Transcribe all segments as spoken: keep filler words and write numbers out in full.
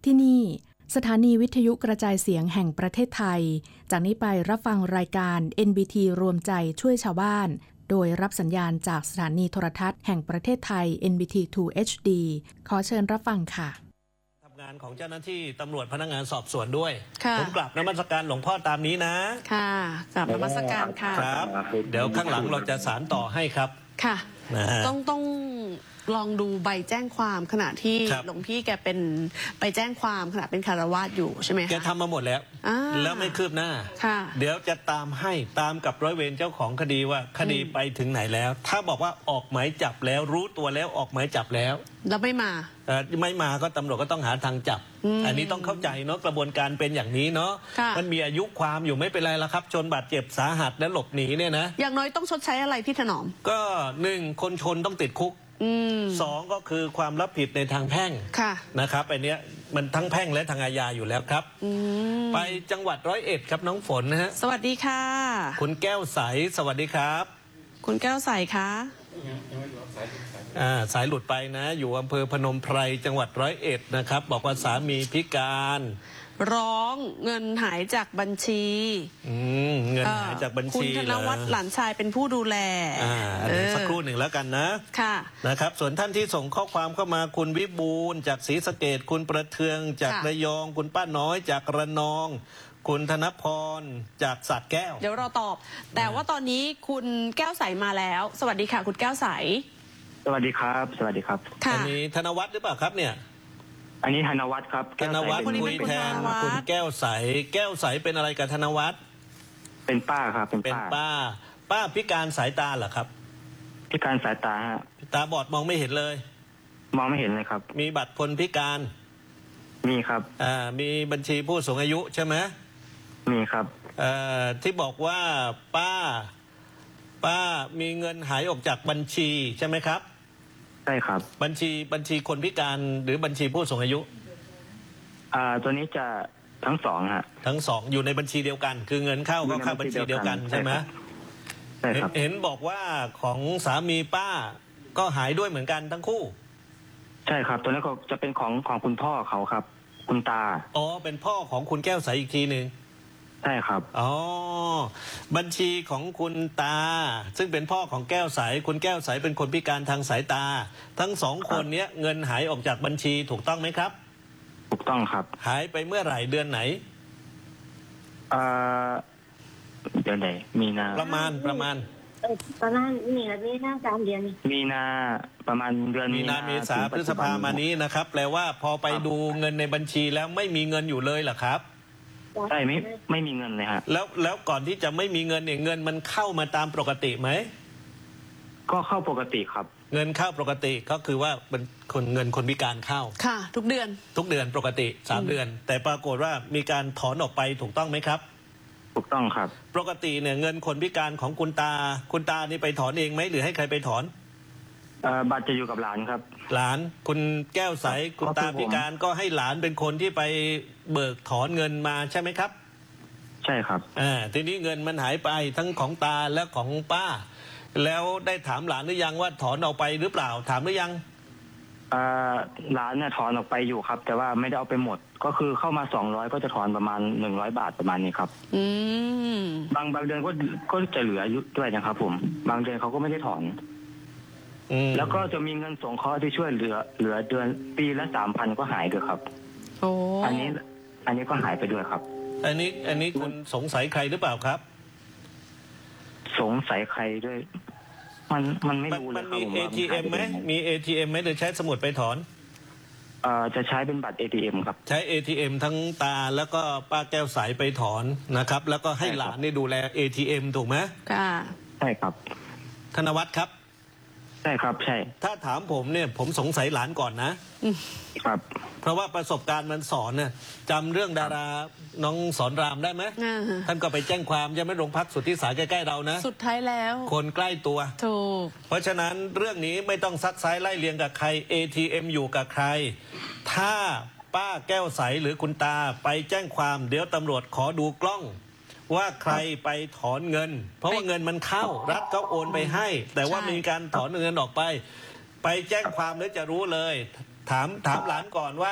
ที่นี่สถานีวิทยุกระจายเสียงแห่งประเทศไทยจากนี้ไปรับฟังรายการ เอ็น บี ที รวมใจช่วยชาวบ้านโดยรับสัญญาณจากสถานีโทรทัศน์แห่งประเทศไทย เอ็น บี ที ทู เอช ดี ขอเชิญรับฟังค่ะทำงานของเจ้าหน้าที่ตำรวจพนักงานสอบสวนด้วยผมกลับนมัสการหลวงพ่อตามนี้นะค่ะกลับนมัสการค่ะครับเดี๋ยวข้างหลังเราจะสานต่อให้ครับค่ะต้องต้องลองดูใบแจ้งความขณะที่หลวงพี่แกเป็นไปแจ้งความขณะเป็นคารวาสอยู่ใช่ไหมคะแกทำมาหมดแล้วแล้วไม่คืบหน้าเดี๋ยวจะตามให้ตามกับร้อยเวรเจ้าของคดีว่าคดีไปถึงไหนแล้วถ้าบอกว่าออกหมายจับแล้วรู้ตัวแล้วออกหมายจับแล้วแล้วไม่มาไม่มาก็ตำรวจก็ต้องหาทางจับอันนี้ต้องเข้าใจเนาะกระบวนการเป็นอย่างนี้เนาะมันมีอายุความอยู่ไม่เป็นไรละครับชนบาดเจ็บสาหัสและหลบหนีเนี่ยนะอย่างน้อยต้องชดใช้อะไรพี่ถนอมก็หนึ่งคนชนต้องติดคุกสองก็คือความรับผิดในทางแพ่งนะครับอันเนี้ยมันทั้งแพ่งและทางอาญาอยู่แล้วครับไปจังหวัดร้อยเอ็ดครับน้องฝนนะฮะสวัสดีค่ะคุณแก้วใสสวัสดีครับคุณแก้วใสคะอ่าสายหลุดไปนะอยู่อำเภอพนมไพรจังหวัดร้อยเอ็ดนะครับบอกว่าสามีพิการร้องเงินหายจากบัญชีอืมเงินหายจากบัญชีคุณธนวัฒน์หลานชายเป็นผู้ดูแลอ่าเดี๋ยวสักครู่หนึ่งแล้วกันนะค่ะนะครับส่วนท่านที่ส่งข้อความเข้ามาคุณวิบูลย์จากศรีสะเกษคุณประเทืองจากระยองคุณป้าน้อยจากระนองคุณธนพรจากสระแก้วเดี๋ยวเราตอบแต่ว่าตอนนี้คุณแก้วใสมาแล้วสวัสดีค่ะคุณแก้วใสสวัสดีครับสวัสดีครับอันนี้ธนวัฒน์หรือเปล่าครับเนี่ยอันนี้ธนวัฒน์ครับธนวัฒน์คุยแทนคุณแก้วใสแก้วใสเป็นอะไรกับธนวัฒน์เป็นป้าครับเป็นป้าป้าพิการสายตาเหรอครับพิการสายตาฮะตาบอดมองไม่เห็นเลยมองไม่เห็นเลยครับมีบัตรคนพิการมีครับอ่ามีบัญชีผู้สูงอายุใช่ไหมมีครับเอ่อที่บอกว่าป้าป้ามีเงินหายออกจากบัญชีใช่ไหมครับใช่ครับบัญชีบัญชีคนพิการหรือบัญชีผู้สูงอายุอ่าตัวนี้จะทั้งสองฮะทั้งสองอยู่ในบัญชีเดียวกันคือเงินเข้าก็เข้าบัญชีเดียวกันใช่ไหมใช่ครับเห็นบอกว่าของสามีป้าก็หายด้วยเหมือนกันทั้งคู่ใช่ครับตัวนี้ก็จะเป็นของของคุณพ่อเขาครับคุณตาอ๋อเป็นพ่อของคุณแก้วใสอีกทีหนึ่งใช่ครับอ๋อบัญชีของคุณตาซึ่งเป็นพ่อของแก้วใสคุณแก้วใสเป็นคนพิการทางสายตาทั้งสองคนนี้เงินหายออกจากบัญชีถูกต้องไหมครับถูกต้องครับหายไปเมื่อไหร่เดือนไหนเอ่อเดือนไหนมีนาประมาณประมาณประมาณมีนามีนาสามเดือนมีนาประมาณเดือนมีนาเมษาพฤษภามานี้นะครับแปลว่าพอไปดูเงินในบัญชีแล้วไม่มีเงินอยู่เลยเหรอครับใช่ไม่ไม่มีเงินเลยฮะแล้วแล้วก่อนที่จะไม่มีเงินเนี่ยเงินมันเข้ามาตามปกติไหมก็เข้าปกติครับเงินเข้าปกติก็คือว่าเป็นคนเงินคนพิการเข้าค่ะทุกเดือนทุกเดือนปกติสามเดือนแต่ปรากฏว่ามีการถอนออกไปถูกต้องไหมครับถูกต้องครับปกติเนี่ยเงินคนพิการของคุณตาคุณตานี่ไปถอนเองไหมหรือให้ใครไปถอนบัตรจะอยู่กับหลานครับหลานคุณแก้วใสคุณตาพิการก็ให้หลานเป็นคนที่ไปเบิกถอนเงินมาใช่ไหมครับใช่ครับอ่าทีนี้เงินมันหายไปทั้งของตาและของป้าแล้วได้ถามหลานหรือยังว่าถอนออกไปหรือเปล่าถามหรือยังหลานเนี่ยถอนออกไปอยู่ครับแต่ว่าไม่ได้เอาไปหมดก็คือเข้ามาสองร้อยก็จะถอนประมาณหนึ่งร้อยบาทประมาณนี้ครับอืมบางบางเดือนก็ก็จะเหลืออยู่ด้วยนะครับผมบางเดือนเขาก็ไม่ได้ถอนแล้วก็จะมีเงินสงเคราะห์ที่ช่วยเหลือเหลือเดือนปีละสามพันก็หายด้วยครับโอ้อันนี้อันนี้ก็หายไปด้วยครับอันนี้อันนี้คุณสงสัยใครหรือเปล่าครับสงสัยใครด้วยมันมันไม่รู้เลยครับมันมี เอ ที เอ็ม ไหมมี เอ ที เอ็ม ไหมหรือใช้สมุดไปถอนเอ่อจะใช้เป็นบัตร เอ ที เอ็ม ครับใช้ เอ ที เอ็ม ทั้งตาแล้วก็ป้าแก้วใสไปถอนนะครับแล้วก็ให้หลานนี่ดูแล เอ ที เอ็ม ถูกไหมค่ะใช่ครับธนวัฒน์ครับใช่ครับใช่ถ้าถามผมเนี่ยผมสงสัยหลานก่อนนะครับเพราะว่าประสบการณ์มันสอนเนี่ยจำเรื่องดาราน้องสอนรามได้ไหมท่านก็ไปแจ้งความยังไม่โรงพักสุทธิสารใกล้ๆเรานะสุดท้ายแล้วคนใกล้ตัวถูกเพราะฉะนั้นเรื่องนี้ไม่ต้องซักไซ้ไล่เลียงกับใคร เอ ที เอ็ม อยู่กับใครถ้าป้าแก้วใสหรือคุณตาไปแจ้งความเดี๋ยวตำรวจขอดูกล้องว่าใครไปถอนเงินเพราะว่าเงินมันเข้ารัฐก็โอนไปให้แต่ว่ามีการถอนเงินออกไปไปแจ้งความแล้วจะรู้เลยถามถามหลานก่อนว่า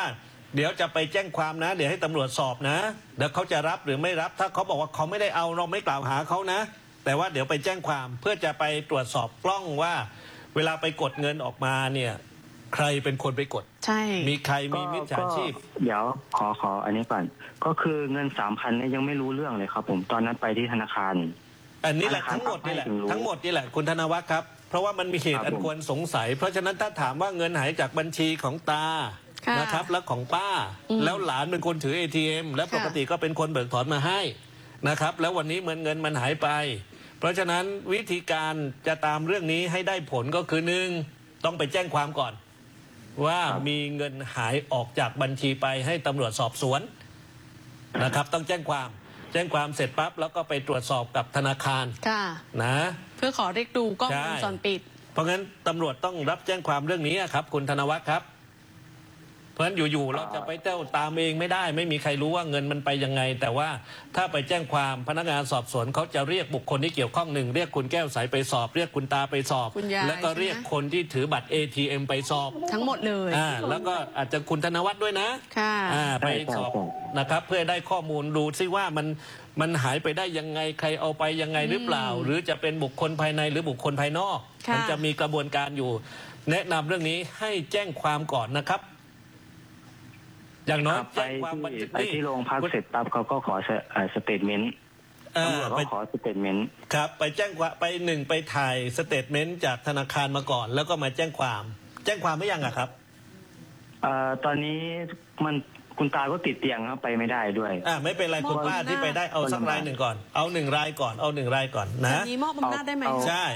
เดี๋ยวจะไปแจ้งความนะเดี๋ยวให้ตำรวจสอบนะเดี๋ยวเขาจะรับหรือไม่รับถ้าเขาบอกว่าเขาไม่ได้เอาเราไม่กล่าวหาเขานะแต่ว่าเดี๋ยวไปแจ้งความเพื่อจะไปตรวจสอบกล้องว่าเวลาไปกดเงินออกมาเนี่ยใครเป็นคนไปกดใช่มีใครมีมิจฉาชีพเดี๋ยวขอขออันนี้ก่อนก็คือเงินสามพันเนี่ยยังไม่รู้เรื่องเลยครับผมตอนนั้นไปที่ธนาคารอันนี้แหละทั้งหมดนี่แหละทั้งหมดนี่แหละคุณธนวัฒน์ครับเพราะว่ามันมีเหตุอันควรสงสัยเพราะฉะนั้นถ้าถามว่าเงินหายจากบัญชีของตานะครับและของป้าแล้วหลานเป็นคนถือ เอ ที เอ็ม และปกติก็เป็นคนเบิกถอนมาให้นะครับแล้ววันนี้เงินเงินมันหายไปเพราะฉะนั้นวิธีการจะตามเรื่องนี้ให้ได้ผลก็คือหนึ่งต้องไปแจ้งความก่อนว่ามีเงินหายออกจากบัญชีไปให้ตำรวจสอบสวนนะครับต้องแจ้งความแจ้งความเสร็จปั๊บแล้วก็ไปตรวจสอบกับธนาคารนะเพื่อขอเรียกดูกล้องวงจรปิดเพราะงั้นตำรวจต้องรับแจ้งความเรื่องนี้ครับคุณธนวัฒน์ครับเพราะฉะนั้นอยู่ๆเราจะไปเต้าตามเองไม่ได้ไม่มีใครรู้ว่าเงินมันไปยังไงแต่ว่าถ้าไปแจ้งความพนักงานสอบสวนเขาจะเรียกบุคคลที่เกี่ยวข้องหนึ่งเรียกคุณแก้วใสไปสอบเรียกคุณตาไปสอบแล้วก็เรียกคนที่ถือบัตร เอ ที เอ็ม ไปสอบทั้งหมดเลยอ่าแล้วก็อาจจะคุณธนวัฒน์ด้วยนะค่ะอ่าไปสอบนะครับเพื่อได้ข้อมูลดูซิว่ามันมันหายไปได้ยังไงใครเอาไปยังไงหรือเปล่าหรือจะเป็นบุคคลภายในหรือบุคคลภายนอกมันจะมีกระบวนการอยู่แนะนำเรื่องนี้ให้แจ้งความก่อนนะครับอย่างน้อยแจ้งความไปที่โรงพักเสร็จปั๊บเขาก็ขอสเตทเมนต์ตำรวจก็ขอสเตทเมนต์ครับไปแจ้งความไปหนึ่งไปถ่ายสเตทเมนต์จากธนาคารมาก่อนแล้วก็มาแจ้งความแจ้งความไม่ยังอะครับเอ่อตอนนี้มันคุณตาก็ติดเตียงครับไปไม่ได้ด้วยอ่าไม่เป็นไรคุณป้าที่ไปได้เอาสักรายหนึ่งก่อนเอาหนึ่งรายก่อนเอาหนึ่งรายก่อนนะนี้มอบอำนาจได้ไหมใช่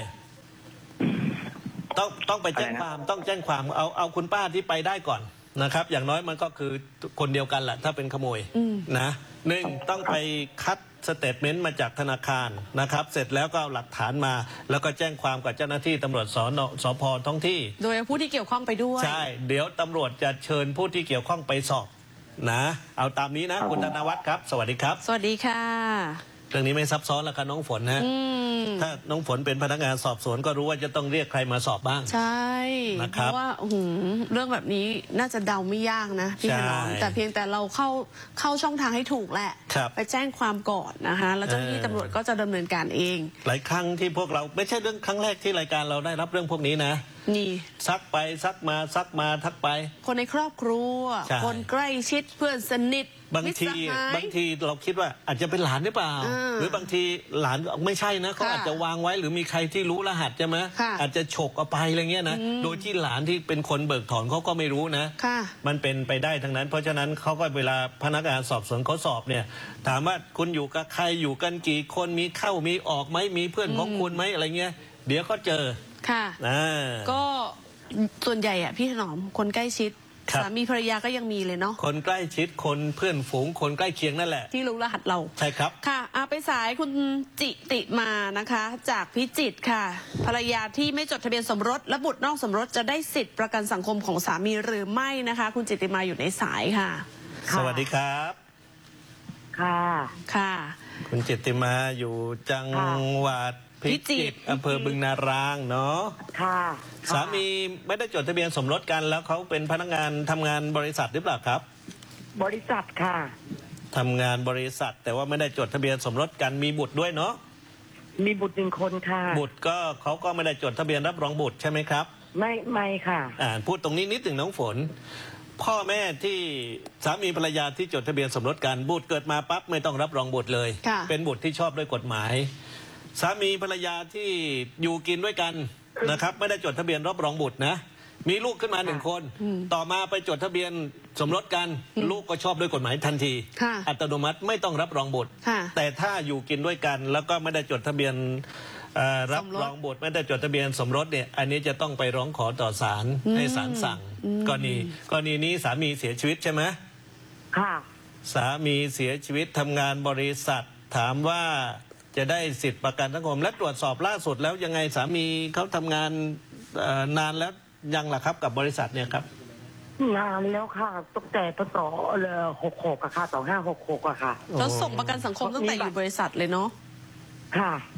ต้องต้องไปแจ้งความต้องแจ้งความเอาเอาคุณป้าที่ไปได้ก่อนนะครับอย่างน้อยมันก็คือคนเดียวกันแหละถ้าเป็นขโมยนะหนึ่งต้องไปคัดสเตทเมนต์มาจากธนาคารนะครับเสร็จแล้วก็เอาหลักฐานมาแล้วก็แจ้งความกับเจ้าหน้าที่ตำรวจสนสพท้องที่โดยผู้ที่เกี่ยวข้องไปด้วยใช่เดี๋ยวตำรวจจะเชิญผู้ที่เกี่ยวข้องไปสอบนะเอาตามนี้นะคุณธนวัฒน์ครับสวัสดีครับสวัสดีค่ะเรื่องนี้ไม่ซับซ้อนแล้วค่ะน้องฝนนะถ้าน้องฝนเป็นพนักงานสอบสวนก็รู้ว่าจะต้องเรียกใครมาสอบบ้างใช่เพราะว่าเรื่องแบบนี้น่าจะเดาไม่ยากนะพี่น้องแต่เพียงแต่เราเข้าเข้าช่องทางให้ถูกแหละไปแจ้งความก่อนนะคะแล้วเจ้าหน้าที่ตำรวจก็จะดำเนินการเองหลายครั้งที่พวกเราไม่ใช่เรื่องครั้งแรกที่รายการเราได้รับเรื่องพวกนี้นะนี่ซักไปซักมาซักมาทักไปคนในครอบครัวคนใกล้ชิดเพื่อนสนิทบางทีบางทีเราคิดว่าอาจจะเป็นหลานหรือเปล่าหรือบางทีหลานไม่ใช่นะเขาอาจจะวางไว้หรือมีใครที่รู้รหัสใช่ไหมอาจจะฉกเอาไปอะไรเงี้ยนะโดยที่หลานที่เป็นคนเบิกถอนเขาก็ไม่รู้นะมันเป็นไปได้ทั้งนั้นเพราะฉะนั้นเขาก็เวลาพนักงานสอบสวนเขาสอบเนี่ยถามว่าคุณอยู่กับใครอยู่กันกี่คนมีเข้ามีออกไหมมีเพื่อนของคุณไหมอะไรเงี้ยเดี๋ยวก็เจอค่ะก็ส่วนใหญ่อะพี่ถนอมคนใกล้ชิดสามีภรรยาก็ยังมีเลยเนาะคนใกล้ชิดคนเพื่อนฝูงคนใกล้เคียงนั่นแหละที่รู้รหัสเราใช่ครับค่ะอาไปสายคุณจิติมานะคะจากพิจิตรค่ะภรรยาที่ไม่จดทะเบียนสมรสและบุตรนอกสมรสจะได้สิทธิประกันสังคมของสามีหรือไม่นะคะคุณจิติมาอยู่ในสายค่ะสวัสดีครับค่ะค่ะคุณจิติมาอยู่จังหวัดพิจิตรอำเภอบึงนารางเนาะค่ะสามีไม่ได้จดทะเบียนสมรสกันแล้วเขาเป็นพนักงานทำงานบริษัทหรือเปล่าครับบริษัทค่ะทำงานบริษัทแต่ว่าไม่ได้จดทะเบียนสมรสกันมีบุตรด้วยเนาะมีบุตรหนึ่งคนค่ะบุตรก็เขาก็ไม่ได้จดทะเบียนรับรองบุตรใช่ไหมครับไม่ไม่ค่ะอ่าพูดตรงนี้นิดหนึ่งน้องฝนพ่อแม่ที่สามีภรรยาที่จดทะเบียนสมรสกันบุตรเกิดมาปั๊บไม่ต้องรับรองบุตรเลยเป็นบุตรที่ชอบด้วยกฎหมายสามีภรรยาที่อยู่กินด้วยกันนะครับไม่ได้จดทะเบียนรับรองบุตรนะมีลูกขึ้นมาหนึ่งคนต่อมาไปจดทะเบียนสมรสกันลูกก็ชอบด้วยกฎหมายทันทีอัตโนมัติไม่ต้องรับรองบุตรแต่ถ้าอยู่กินด้วยกันแล้วก็ไม่ได้จดทะเบียนรับรองบุตรไม่ได้จดทะเบียนสมรสเนี่ยอันนี้จะต้องไปร้องขอต่อศาลให้ศาลสั่งกรณีกรณีนี้สามีเสียชีวิตใช่ไหมค่ะสามีเสียชีวิตทำงานบริษัทถามว่าจะได้สิทธิประกันสังคมและตรวจสอบล่าสุดแล้วยังไงสามีเขาทำงานนานแล้วยังล่ะครับกับบริษัทเนี่ยครับนานแล้วค่ะตั้งแต่ปศหกหกอะค่ะสองห้าหกหกอะค่ะแล้วส่งประกันสังคมตั้งแต่อยู่บริษัทเลยเนาะค่ะ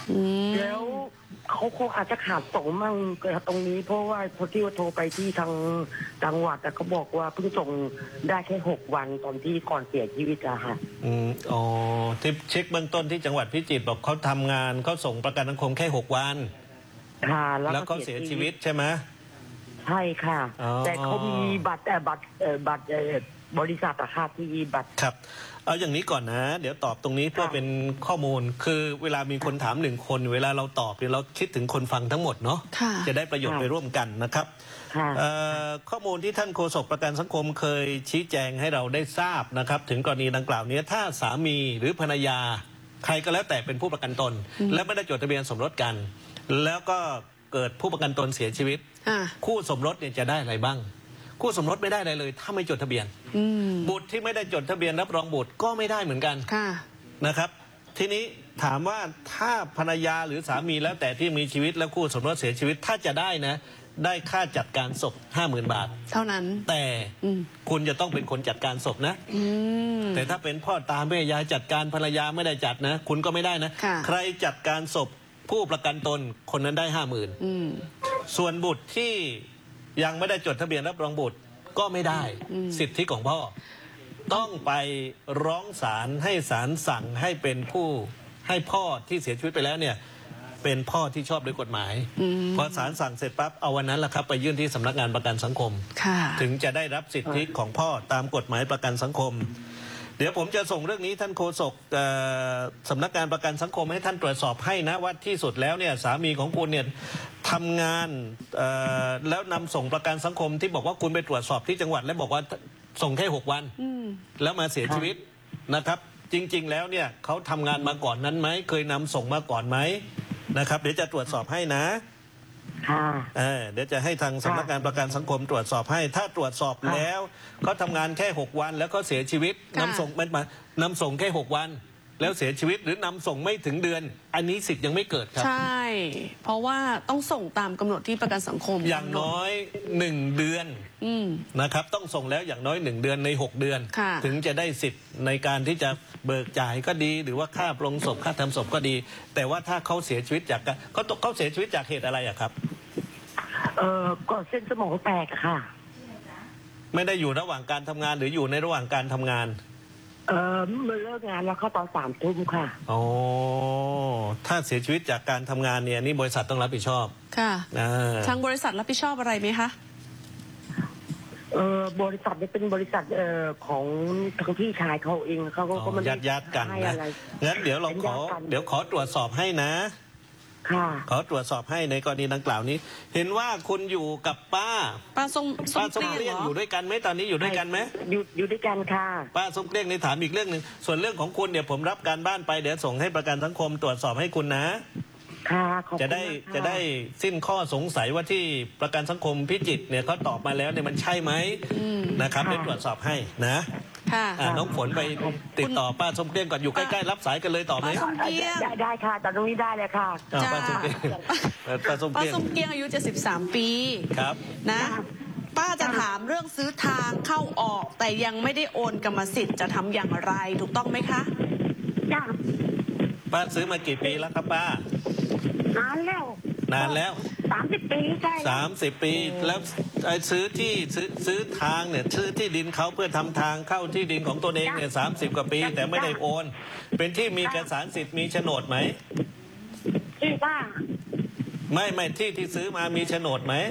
แล้วเขาคงอาจจะขาดส่งมั่งตรงนี้เพราะว่าพอที่ว่าโทรไปที่ทางจังหวัดแต่เขาบอกว่าเพิ่งส่งได้แค่หกวันตอนที่ก่อนเสียชีวิตอะค่ะอืมอ๋อที่เช็คเบื้องต้นที่จังหวัดพิจิตรบอกเขาทำงานเขาส่งประกันสังคมแค่หกวันค่ะแล้วเขาเสียชีวิตใช่ไหมใช่ค่ะแต่เขามีบัตรเอ่อบัตรเอ่อบัตรเอ่อบริษัทอะค่ะที่บัตรครับเอาอย่างนี้ก่อนนะเดี๋ยวตอบตรงนี้เพื่อเป็นข้อมูลคือเวลามีคนถามหนึ่งคนเวลาเราตอบเราคิดถึงคนฟังทั้งหมดเนาะจะได้ประโยชน์ไปร่วมกันนะครับข้อมูลที่ท่านโฆษกประกันสังคมเคยชี้แจงให้เราได้ทราบนะครับถึงกรณีดังกล่าวนี้ถ้าสามีหรือภรรยาใครก็แล้วแต่เป็นผู้ประกันตนและไม่ได้จดทะเบียนสมรสกันแล้วก็เกิดผู้ประกันตนเสียชีวิตคู่สมรสเนี่ยจะได้อะไรบ้างคู่สมรสไม่ได้อะไรเลยถ้าไม่จดทะเบียนบุตรที่ไม่ได้จดทะเบียนรับรองบุตรก็ไม่ได้เหมือนกันนะครับทีนี้ถามว่าถ้าภรรยาหรือสามีแล้วแต่ที่มีชีวิตแล้วคู่สมรสเสียชีวิตถ้าจะได้นะได้ค่าจัดการศพห้าหมื่นบาทเท่านั้นแต่คุณจะต้องเป็นคนจัดการศพนะแต่ถ้าเป็นพ่อตาแม่ยายจัดการภรรยาไม่ได้จัดนะคุณก็ไม่ได้นะใครจัดการศพผู้ประกันตนคนนั้นได้ห้าหมื่นส่วนบุตรที่ยังไม่ได้จดทะเบียนรับรองบุตรก็ไม่ได้สิทธิของพ่อต้องไปร้องศาลให้ศาลสั่งให้เป็นผู้ให้พ่อที่เสียชีวิตไปแล้วเนี่ยเป็นพ่อที่ชอบด้วยกฎหมายพอศาลสั่งเสร็จปั๊บเอาวันนั้นแหละครับไปยื่นที่สำนักงานประกันสังคมถึงจะได้รับสิทธิของพ่อตามกฎหมายประกันสังคมเดี๋ยวผมจะส่งเรื่องนี้ท่านโฆษกสำนักงานประกันสังคมให้ท่านตรวจสอบให้นะว่าที่สุดแล้วเนี่ยสามีของคุณเนี่ยทำงานแล้วนำส่งประกันสังคมที่บอกว่าคุณไปตรวจสอบที่จังหวัดแล้วบอกว่าส่งแค่หกวันแล้วมาเสียชีวิตนะครับจริงๆแล้วเนี่ยเขาทำงานมาก่อนนั้นไหมเคยนำส่งมาก่อนไหมนะครับเดี๋ยวจะตรวจสอบให้นะเเดี๋ยวจะให้ทางสำนักงานประกันสังคมตรวจสอบให้ถ้าตรวจสอบแล้วเขาทำงานแค่หกวันแล้วก็เสียชีวิตนำส่งมันมานำส่งแค่หกวันแล้วเสียชีวิตหรือนำส่งไม่ถึงเดือนอันนี้สิทธิ์ยังไม่เกิดครับใช่เพราะว่าต้องส่งตามกำหนดที่ประกันสังคมอย่างน้อยหนึ่งเดือนนะครับต้องส่งแล้วอย่างน้อยหนึ่งเดือนในหกเดือนถึงจะได้สิทธิ์ในการที่จะเบิกจ่ายก็ดีหรือว่าค่าปลงศพค่าทำศพก็ดี แต่ว่าถ้าเขาเสียชีวิตจากเขาตกเขาเสียชีวิตจากเหตุอะไรอะครับเออก็เส้นสมองแตกค่ะไม่ได้อยู่ระหว่างการทำงานหรืออยู่ในระหว่างการทำงานเออเมื่อเลิกงานแล้วเข้าตอนสามทุ่มค่ะอ๋อถ้าเสียชีวิตจากการทำงานเนี่ยนี่บริษัทต้องรับผิดชอบค่ะทางบริษัทรับผิดชอบอะไรไหมคะเออบริษัทนี่เป็นบริษัทเอ่อของทางพี่ชายเขาเองเขาก็มันญาติญาติกันนะงั้นเดี๋ยวเราขอเดี๋ยวขอตรวจสอบให้นะขอตรวจสอบให้ในกรณีดังกล่าวนี้เห็นว่าคุณอยู่กับป้าป้าส้มป้าส้มเกลี้ยงอยู่ด้วยกันไหมตอนนี้อยู่ด้วยกันไหมอยู่อยู่ด้วยกันค่ะป้าส้มเกลี้ยงในถามอีกเรื่องหนึ่งส่วนเรื่องของคุณเดี๋ยวผมรับการบ้านไปเดี๋ยวส่งให้ประกันสังคมตรวจสอบให้คุณนะค่ะจะได้จะได้สิ้นข้อสงสัยว่าที่ประกันสังคมพิจิตรเนี่ยเขาตอบมาแล้วเนี่ยมันใช่ไหมนะครับได้ตรวจสอบให้นะน้องฝนไปติดต่อป้าส้มเกลี้ยงก่อนอยู่ใกล้ๆรับสายกันเลยตอบไหมได้ได้ค่ะตอนนี้ได้เลยค่ะป้าส้มเกลี้ยงป้าส้มเกลี้ยงอายุเจ็ดสิบสามปีครับนะป้าจะถามเรื่องซื้อทางเข้าออกแต่ยังไม่ได้โอนกรรมสิทธิ์จะทำอย่างไรถูกต้องไหมคะจ้าป้าซื้อมากี่ปีแล้วครับป้านานแล้วนานแล้วสามสิบปีใช่สามสิบปีแล้วซื้อที่ซื้อซื้อทางเนี่ยซื้อที่ดินเขาเพื่อทำทางเข้าที่ดินของตัวเองเนี่ยสามสิบกว่าปีแต่ไม่ได้โอนเป็นที่มีเอกสารสิทธิ์มีโฉนดไหมที่ป้าไม่ไม่ที่ที่ซื้อมามีโฉนดไหม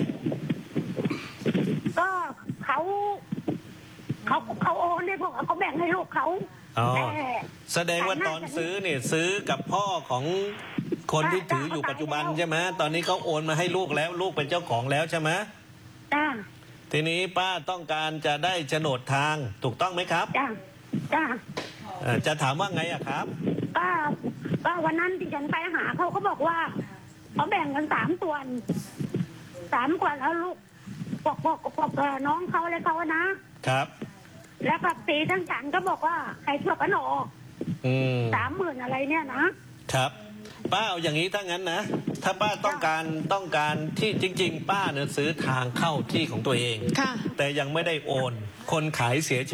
ก็เขาเขาเขาโอนให้พวกเขาแบ่งให้ลูกเขาแสดงว่าตอนซื้อเนี่ยซื้อกับพ่อของคนที่ถืออยู่ปัจจุบันใช่ไหมตอนนี้เขาโอนมาให้ลูกแล้วลูกเป็นเจ้าของแล้วใช่ไหมจ้าทีนี้ป้าต้องการจะได้โฉนดทางถูกต้องไหมครับจ้าจ้าจะถามว่าไงอะครับก็ก็วันนั้นที่ฉันไปหาเขาเขาบอกว่าเขาแบ่งกันสามส่วนสามส่วนแล้วลูกพวกพวกพวกน้องเขาเลยเขานะครับแล้วกับตีทั้งฉันก็บอกว่าใครช่วยกันออกสามหมื่นอะไรเนี่ยนะครับป้าเอาอย่างนี้ถ้างั้นนะถ้าป้าต้องการต้องการที่จริงๆป้าเนี่ยซื้อทางเข้าที่ของตัวเองแต่ยังไม่ได้โอนคนขายเสียชีวิต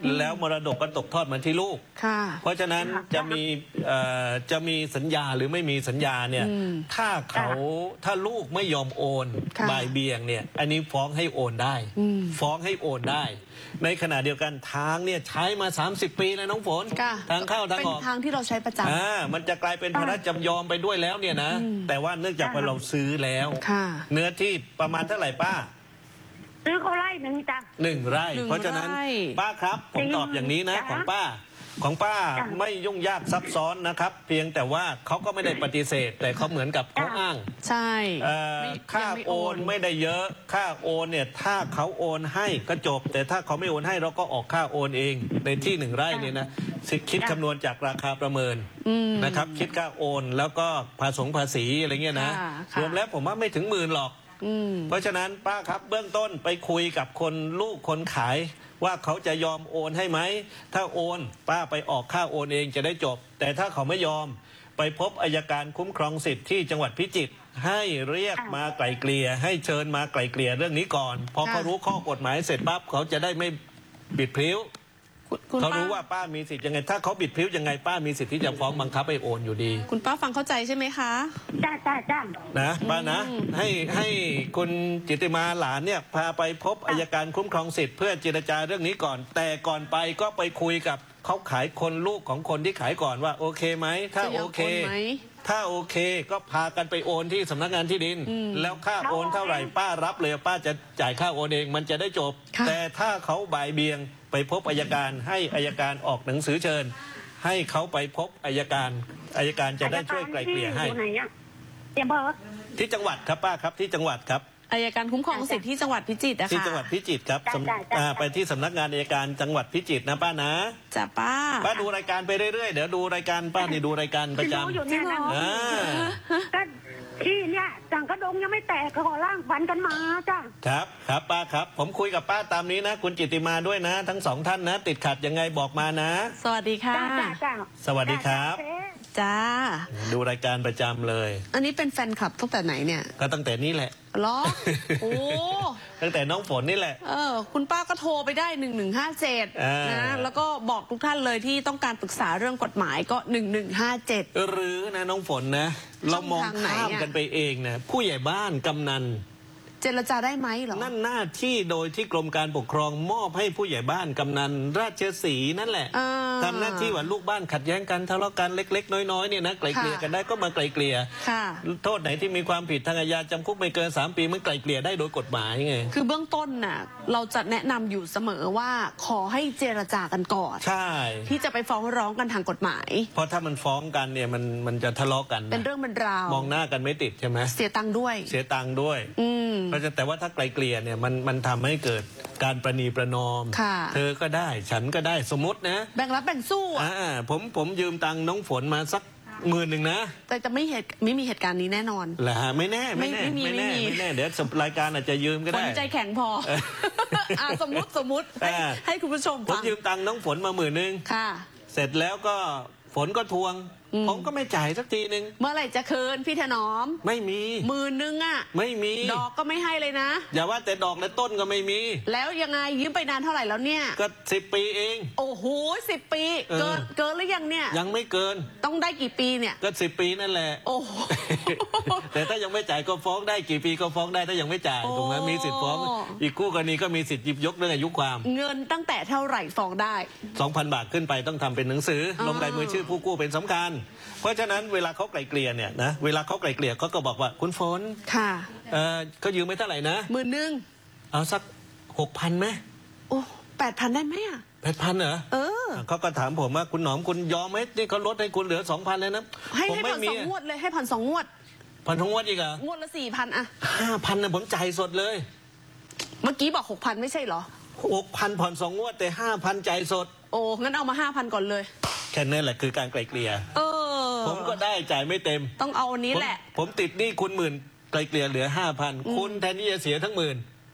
แล้วมรดกก็ตกทอดมาที่ลูกค่ะเพราะฉะนั้นจะมีเอ่อจะมีสัญญาหรือไม่มีสัญญาเนี่ยถ้าเขาถ้าลูกไม่ยอมโอนค่ะบ่ายเบี่ยงเนี่ยอันนี้ฟ้องให้โอนได้ ฟ้องให้โอนได้ ในขณะเดียวกันทางเนี่ยใช้มาสามสิบปีแล้วน้องฝนค่ะทางเข้าทางเป็นออกทางที่เราใช้ประจอ่ามันจะกลายเป็นภาระจำยอมไปด้วยแล้วเนี่ยนะ แต่ว่าเนื่องจากว่าเราซื้อแล้วำค่ะเนื้อที่ประมาณเท่าไหร่ป้าซื้อเขาไล่หนึ่งจ้ะหนึ่งไร่หนึ่งเพราะฉะนั้นไร่ป้าครับผมตอบอย่างนี้นะจ้ะของป้า ของป้าจ้ะไม่ยุ่งยากซับซ้อนนะครับ เพียงแต่ว่าเขาก็ไม่ได้ปฏิเสธ แต่เขาเหมือนกับเขาอ้างใช่เอ่อไม่ค่ายังไม่โอนไม่ได้เยอะ ค่าโอนเนี่ยถ้าเขาโอนให้ก็จบ แต่ถ้าเขาไม่โอนให้เราก็ออกค่าโอนเอง ในที่หนึ่งไร่เนี่ยนะคิดคำนวณจากราคาประเมินนะครับ คิดค่าโอนแล้วก็ภาษีภาษีอะไรเงี้ยนะค่ะค่ะรวมแล้วผมว่าไม่ถึงหมื่นหรอกอืมเพราะฉะนั้นป้าครับเบื้องต้นไปคุยกับคนลูกคนขาย ว่าเขาจะยอมโอนให้ไหม ถ้าโอนป้าไปออกค่าโอนเองจะได้จบ แต่ถ้าเขาไม่ยอมไปพบอัยการคุ้มครองสิทธิ์ที่จังหวัดพิจิตรให้เรียกมาไกล่เกลี่ยให้เชิญมาไกล่เกลี่ยเรื่องนี้ก่อนพอค่ะเขารู้ข้อกฎหมายเสร็จปั๊บเขาจะได้ไม่บิดพลิ้วคุณคุณเขาป้ารู้ว่าป้ามีสิทธิ์ยังไง ถ้าเขาบิดพลิ้วยังไงป้ามีสิทธิ์ที่จะฟ้องบังคับให้โอนอยู่ดีคุณป้าฟังเข้าใจใช่ไหมคะจ้าจ้าจ้านะป้านะให้ให้คุณจิตติมาหลานเนี่ยพาไปพบอัยการคุ้มครองสิทธิ์เพื่อเจรจาเรื่องนี้ก่อน แต่ก่อนไปก็ไปคุยกับเขาขายคนลูกของคนที่ขายก่อนว่าโอเคไหมถ้าจะยโออมเคโอนไหมถ้าโอเคก็พากันไปโอนที่สำนักงานที่ดิน แล้วค่าโอนเท่าไหร่ป้ารับเลยป้าจะจ่ายค่าโอนเองมันจะได้จบค่ะแต่ถ้าเขาบ่ายเบียงไปพบอัยการให้อัยการออกหนังสือเชิญ ให้เขาไปพบอัยการอัยการจะได้ช่วยไกล่เกลี่ยให้อยู่ไหนอะเดี๋ยวเบอร์ที่จังหวัดครับป้าครับที่จังหวัดครับอัยการคุ้มครองสิทธิ์ที่จังหวัดพิจิตรนะคะที่จังหวัดพิจิตรครับจ้ะสำจ้ะจ้ะอ่าไปที่สำนักงานอัยการจังหวัดพิจิตรนะป้านะจ้ะป้าป้าดูรายการไปเรื่อยๆเดี๋ยวดูรายการป้านี่ดูรายการประจรู้อยู่เนี่ยนะำอ่าก็ที่เนี่ยสังกระดงยังไม่แตกก็ขอล่างฟันกันมาจ้าครับครับป้าครับ ผมคุยกับป้าตามนี้นะ คุณจิตติมาด้วยนะ ทั้งสองท่านนะ ติดขัดยังไงบอกมานะสวัสดีค่ะจ้าจ้าจ้าสวัสดีครับจ้าจ้าจ้าดูรายการประจำเลยอันนี้เป็นแฟนคลับตั้งแต่ไหนเนี่ยก็ตั้งแต่นี้แหละเหรอ โอ้ตั้งแต่น้องฝนนี่แหละเออ คุณป้าก็โทรไปได้หนึ่งหนึ่งห้าเจ็ดอ่านนะ แล้วก็บอกทุกท่านเลยที่ต้องการปรึกษาเรื่องกฎหมายก็หนึ่งหนึ่งห้าเจ็ดหรือนะน้องฝนนะ เรามองช่องทางไหนข้ามอะกันไปเองนะผู้ใหญ่บ้านกำนันเจรจาได้ไหมเหรอนั่นหน้าที่โดยที่กรมการปกครองมอบให้ผู้ใหญ่บ้านกำนันราชสีห์นั่นแหละอ่าทำหน้าที่ว่าลูกบ้านขัดแย้งกันทะเลาะกันเล็ก ๆ น้อยๆเนี่ยนะไกลเกลี่ยค่ะกันได้ก็มาไกลเกลี่ยค่ะโทษไหนที่มีความผิดทางอาญาจำคุกไม่เกินสามปีมันไกลเกลี่ยได้โดยกฎหมายไงคือเบื้องต้นน่ะ เราจะแนะนำอยู่เสมอว่าขอให้เจรจากันก่อนใช่ที่จะไปฟ้องร้องกันทางกฎหมายเพราะถ้ามันฟ้องกันเนี่ยมันมันจะทะเลาะกันนะเป็นเรื่องเป็นราวมองหน้ากันไม่ติดใช่ไหมเสียตังค์ด้วยเสียตังค์ด้วยอืมเพราะฉะนั้นแต่ว่าถ้าไกลเกลี่ยเนี่ยมันมันทำให้เกิดการประนีประนอมค่ะเธอก็ได้ฉันก็ได้สมมตินะแบ่งรับแบ่งสู้อะอ่าผมผมยืมตังค์น้องฝนมาสักหมื่นหนึ่งนะแต่จะไม่เหตุไม่มีเหตุการณ์นี้แน่นอนเหรอฮะไม่แน่ไม่แน่ไม่มีไม่แน่ไม่มีไม่แน่เดี๋ยวรายการอาจจะยืมก็คนได้ใจแข็งพออ่าสมมติสมมติให้อ่าให้คุณผู้ชมผมฟังยืมตังค์น้องฝนมาหมื่นหนึ่งค่ะเสร็จแล้วก็ฝนก็ทวงอืมผมก็ไม่จ่ายสักทีหนึ่งเมื่อไหร่จะคืนพี่ถนอมไม่มีหมื่นนึงอ่ะไม่มีดอกก็ไม่ให้เลยนะอย่าว่าแต่ดอกและต้นก็ไม่มีแล้วยังไงยืมไปนานเท่าไหร่แล้วเนี่ยก็สิบปีเองโอ้โหสิบปีเออเกินเกินหรือยังเนี่ยยังไม่เกินต้องได้กี่ปีเนี่ยก็สิบปีนั่นแหละโอ้โหแต่ถ้ายังไม่จ่ายก็ฟ้องได้กี่ปีก็ฟ้องได้ถ้ายังไม่จ่ายโอ้ถูกไหมมีสิทธิ์ฟ้อง อีกคู่กรณีก็มีสิทธิ์หยิบยกเรื่องอายุความเงินตั้งแต่เท่าไหร่ฟ้องได้สองพัน บาทขึ้นไปต้องทำเป็นหนังสืออ๋อลงลายมือชื่อผู้กู้เป็นสำคัญ เพราะฉะนั้นเวลาเขาไกลเกลี่ยเนี่ยนะเวลาเขาไกลเกลี่ยเขาก็บอกว่าคุณฝนค่ะเออเขายืมไม่เท่าไหร่นะหมื่นนึงเอาสักหกพันไหมโอ้แปดพันได้ไหมอ่ะแปดพันเหรอเออเขาก็ถามผมว่าคุณหนอมคุณยอมไหมนี่เขาลดให้คุณเหลือสองพันเลยนะให้ผมให้ไม่ผ่อนมีสองงวดเลยให้ผ่อนสองงวดผ่อนทั้งงวดอีกเหรองวดละสี่พันอะห้าพันนะผมจ่ายสดเลยเมื่อกี้บอกหกพันไม่ใช่เหรอหกพันผ่อนสองงวดแต่ห้าพันจ่ายสดโอ้งั้นเอามาห้าพันก่อนเลยแค่นั้นแหละคือการไกลเกลี่ยเออผมก็ได้จ่ายไม่เต็มต้องเอาอันนี้แหละผมผมติดหนี้คุณหมื่นไกลเกลี่ยเหลือห้าพันคุณแทนที่จะเสียทั้งหมื่น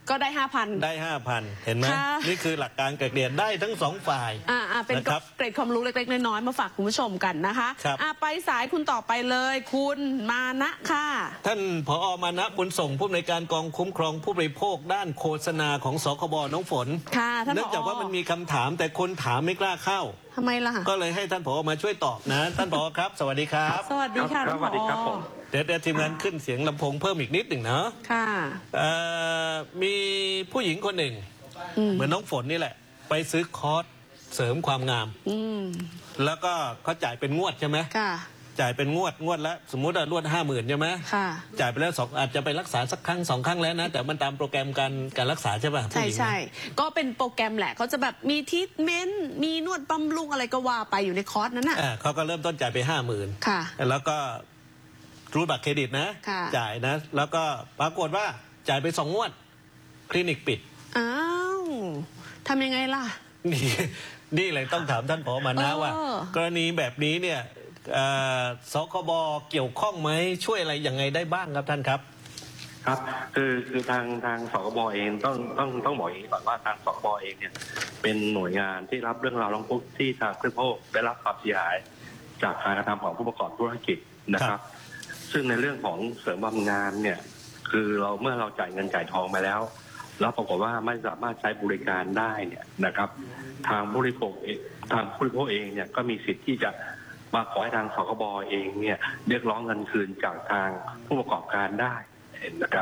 ก็ได้ห้าพันได้ห้าพันเห็นไหมนี่คือหลักการไกล่เกลี่ยได้ทั้งสองฝ่ายอ่าเป็นเกร็ดความรู้เล็กๆน้อยๆมาฝากคุณผู้ชมกันนะคะอ่าไปสายคุณต่อไปเลยคุณมานะค่ะท่านผอ.มานะบุญส่งผู้อำนวยการกองคุ้มครองผู้บริโภคด้านโฆษณาของสคบน้องฝนค่ะท่านผอ. เนื่องจากว่ามันมีคำถามแต่คนถามไม่กล้าเข้าทำไมล่ะก็เลยให้ท่านผอ.มาช่วยตอบนะท่านผอ.ครับสวัสดีครับสวัสดีค่ะท่านผอ. เดี๋ยวเดี๋ยวทีมงานขึ้นเสียงลำโพงเพิ่มอีกนิดหนึ่งนะค่ะมีผู้หญิงคนหนึ่งเหมือนน้องฝนนี่แหละไปซื้อคอร์สเสริมความงามแล้วก็เขาจ่ายเป็นงวดใช่ไหมค่ะจ่ายเป็นงวดงวดละสมมุติว่ารวดห้าหมื่นใช่ไหมค่ะจ่ายไปแล้วสองอาจจะไปรักษาสักครั้งสองครั้งแล้วนะแต่มันตามโปรแกรมการการรักษาใช่ป่ะใช่ใช่ก็เป็นโปรแกรมแหละเขาจะแบบมีทรีทเมนต์มีนวดบำรุงอะไรก็ว่าไปอยู่ในคอร์สนั้นน่ะเขาก็เริ่มต้นจ่ายไปห้าหมื่นค่ะแล้วก็รูดบัตรเครดิตนะจ่ายนะแล้วก็ปรากฏว่าจ่ายไปสองงวดคลินิกปิดอ้าวทำยังไงล่ะนี่นี่เลยต้องถามท่านผอ.มานะว่ากรณีแบบนี้เนี่ยสคบเกี่ยวข้องไหมช่วยอะไรยังไงได้บ้างครับท่านครับครับคือคือทางทางสคบเองต้องต้องต้องบอกอย่างนี้ก่อนว่าทางสคบเองเนี่ยเป็นหน่วยงานที่รับเรื่องราวร้องทุกข์ที่ทางผู้บริโภคได้รับความเสียหายจากการกระทำของผู้ประกอบธุรกิจนะครับซึ่งในเรื่องของเสริมบำรุงงานเนี่ยคือเราเมื่อเราจ่ายเงินจ่ายทองไปแล้วแล้วปรากฏว่าไม่สามารถใช้บริการได้เนี่ยนะครับทางผู้บริโภคทางผู้บริโภคเองเนี่ยก็มีสิทธิ์ที่จะมาขอให้ทางสคบเองเนี่ยเรียกร้องเงินคืนจากทางผู้ประกอบการได้นะครับ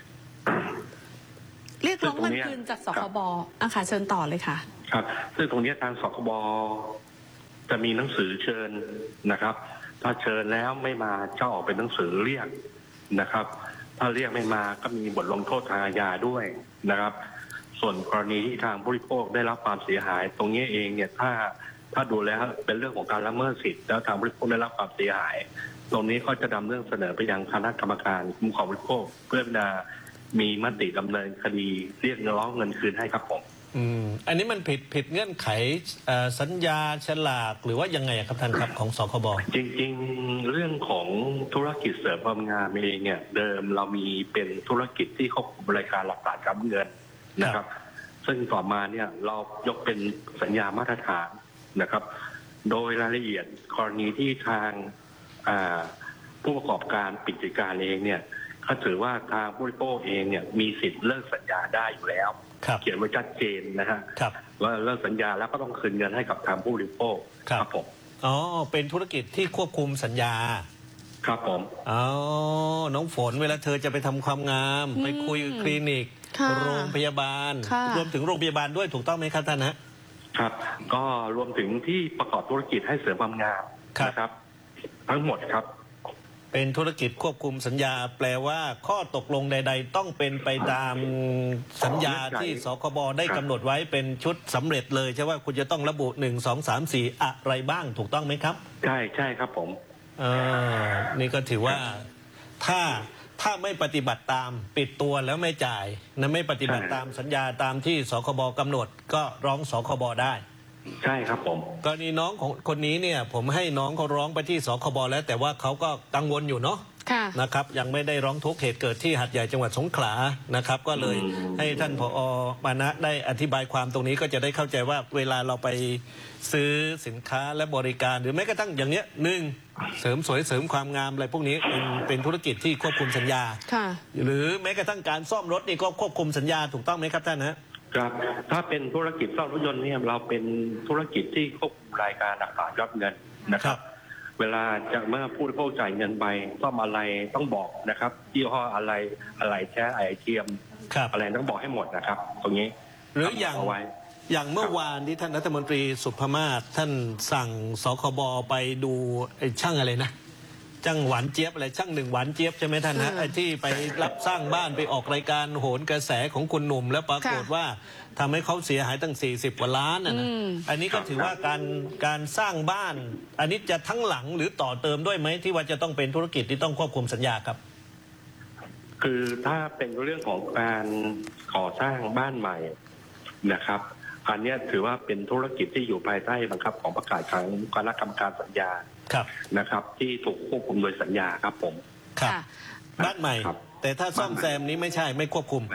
เรียกร้องเงินคืนจากสคบอ่ะค่ะเชิญต่อเลยค่ะครับซึ่งตรงนี้ทางสคบจะมีหนังสือเชิญนะครับถ้าเชิญแล้วไม่มาจะออกเป็นหนังสือเรียกนะครับถ้าเรียกไม่มาก็มีบทลงโทษทางอาญาด้วยนะครับส่วนกรณีที่ทางผู้บริโภคได้รับความเสียหายตรงนี้เองเนี่ยถ้าถ้าดูแล้วเป็นเรื่องของการละเมิดสิทธิ์แล้วทางผู้บริโภคได้รับความเสียหายตรงนี้ก็จะดำเรื่องเสนอไปยังคณะกรรมการคุ้มครองผู้บริโภคเพื่อพิจารณามีมติดำเนินคดีเรียกร้องเงินคืนให้ครับผมอืมอันนี้มันผิดผิดเงื่อนไขสัญญาฉลากหรือว่ายังไงครับท่านครับของสคบจริงๆเรื่องของธุรกิจเสริมความงามเองเนี่ยเดิมเรามีเป็นธุรกิจที่ควบคุมรายการหลักทรัพย์การเงินนะครับซึ่งต่อมาเนี่ยเรายกเป็นสัญญามาตรฐานนะครับโดยรายละเอียดกรณีที่ทางผู้ประกอบการปิดกิจการเองเนี่ยก็ถือว่าทางผู้บริโภคเองเนี่ยมีสิทธิ์เลิกสัญญาได้อยู่แล้วเขียนไว้ชัดเจนนะฮะว่าเลิกสัญญาแล้วก็ต้องคืนเงินให้กับทางผู้บริโภคครับผมอ๋อเป็นธุรกิจที่ควบคุมสัญญาครับผมอ๋อน้องฝนเวลาเธอจะไปทำความงามไปคุยกับคลินิกโรงพยาบาลรวมถึงโรงพยาบาลด้วยถูกต้องไหมครับท่านนะครับก็รวมถึงที่ประกอบธุรกิจให้เสริมความงามนะครับทั้งหมดครับเป็นธุรกิจควบคุมสัญญาแปลว่าข้อตกลงใดๆต้องเป็นไปตามสัญญาที่สคบได้กำหนดไว้เป็นชุดสำเร็จเลยใช่ว่าคุณจะต้องระบุหนึ่งสองสามสี่อะไรบ้างถูกต้องไหมครับใช่ใช่ครับผมเออนี่ก็ถือว่าถ้าถ้าไม่ปฏิบัติตามปิดตัวแล้วไม่จ่ายนะไม่ปฏิบัติตามสัญญาตามที่สคบกำหนดก็ร้องสคบได้ใช่ครับผมกรณีน้องของคนนี้เนี่ยผมให้น้องเขาร้องไปที่สคบแล้วแต่ว่าเขาก็กังวลอยู่เนาะนะครับยังไม่ได้ร้องทุกข์เหตุเกิดที่หาดใหญ่จังหวัดสงขลานะครับก็เลยให้ท่านผอ.มานะได้อธิบายความตรงนี้ก็จะได้เข้าใจว่าเวลาเราไปซื้อสินค้าและบริการหรือแม้กระทั่งอย่างเนี้ยหนึ่งเสริมสวยเสริมความงามอะไรพวกนี้เป็นเป็นธุรกิจที่ควบคุมสัญญาหรือแม้กระทั่งการซ่อมรถนี่ก็ควบคุมสัญญาถูกต้องไหมครับท่านนะครับถ้าเป็นธุรกิจซ่อมรถยนต์เนี่ยเราเป็นธุรกิจที่ควบคุมรายการหลักฐานยอดเงินนะครับเวลาจะเมื่อผู้บริโภคจ่ายเงินไปซ่อมอะไรต้องบอกนะครับยี่ห้ออะไรอะไรแท้ไอเทียมอะไรต้องบอกให้หมดนะครับตรงนี้หรืออย่างอย่างเมื่อวานที่ท่านรัฐมนตรีสุภมาศท่านสั่งสคบไปดูไอ้ช่างอะไรนะช่างหวานเจี๊ยบอะไรช่างหนึ่งหวานเจี๊ยบใช่ไหมท่านฮะไอ้ที่ไปรับสร้างบ้านไปออกรายการโหนกระแสของคุณหนุ่มแล้วปรากฏว่าทำให้เขาเสียหายตั้งสี่สิบกว่าล้านนะอันนี้ก็ถือว่าการการสร้างบ้านอันนี้จะทั้งหลังหรือต่อเติมด้วยไหมที่ว่าจะต้องเป็นธุรกิจที่ต้องควบคุมสัญญาครับคือถ้าเป็นเรื่องของการก่อสร้างบ้านใหม่นะครับอันนี้ถือว่าเป็นธุรกิจที่อยู่ภายใต้บังคับของประกาศของคณะกรรมการสัญญานะครับที่ถูกควบคุมโดยสัญญาครับผมครับบ้านใหม่แต่ถ้าซ่อมแซมนี้ไม่ใช่ไม่ควบคุม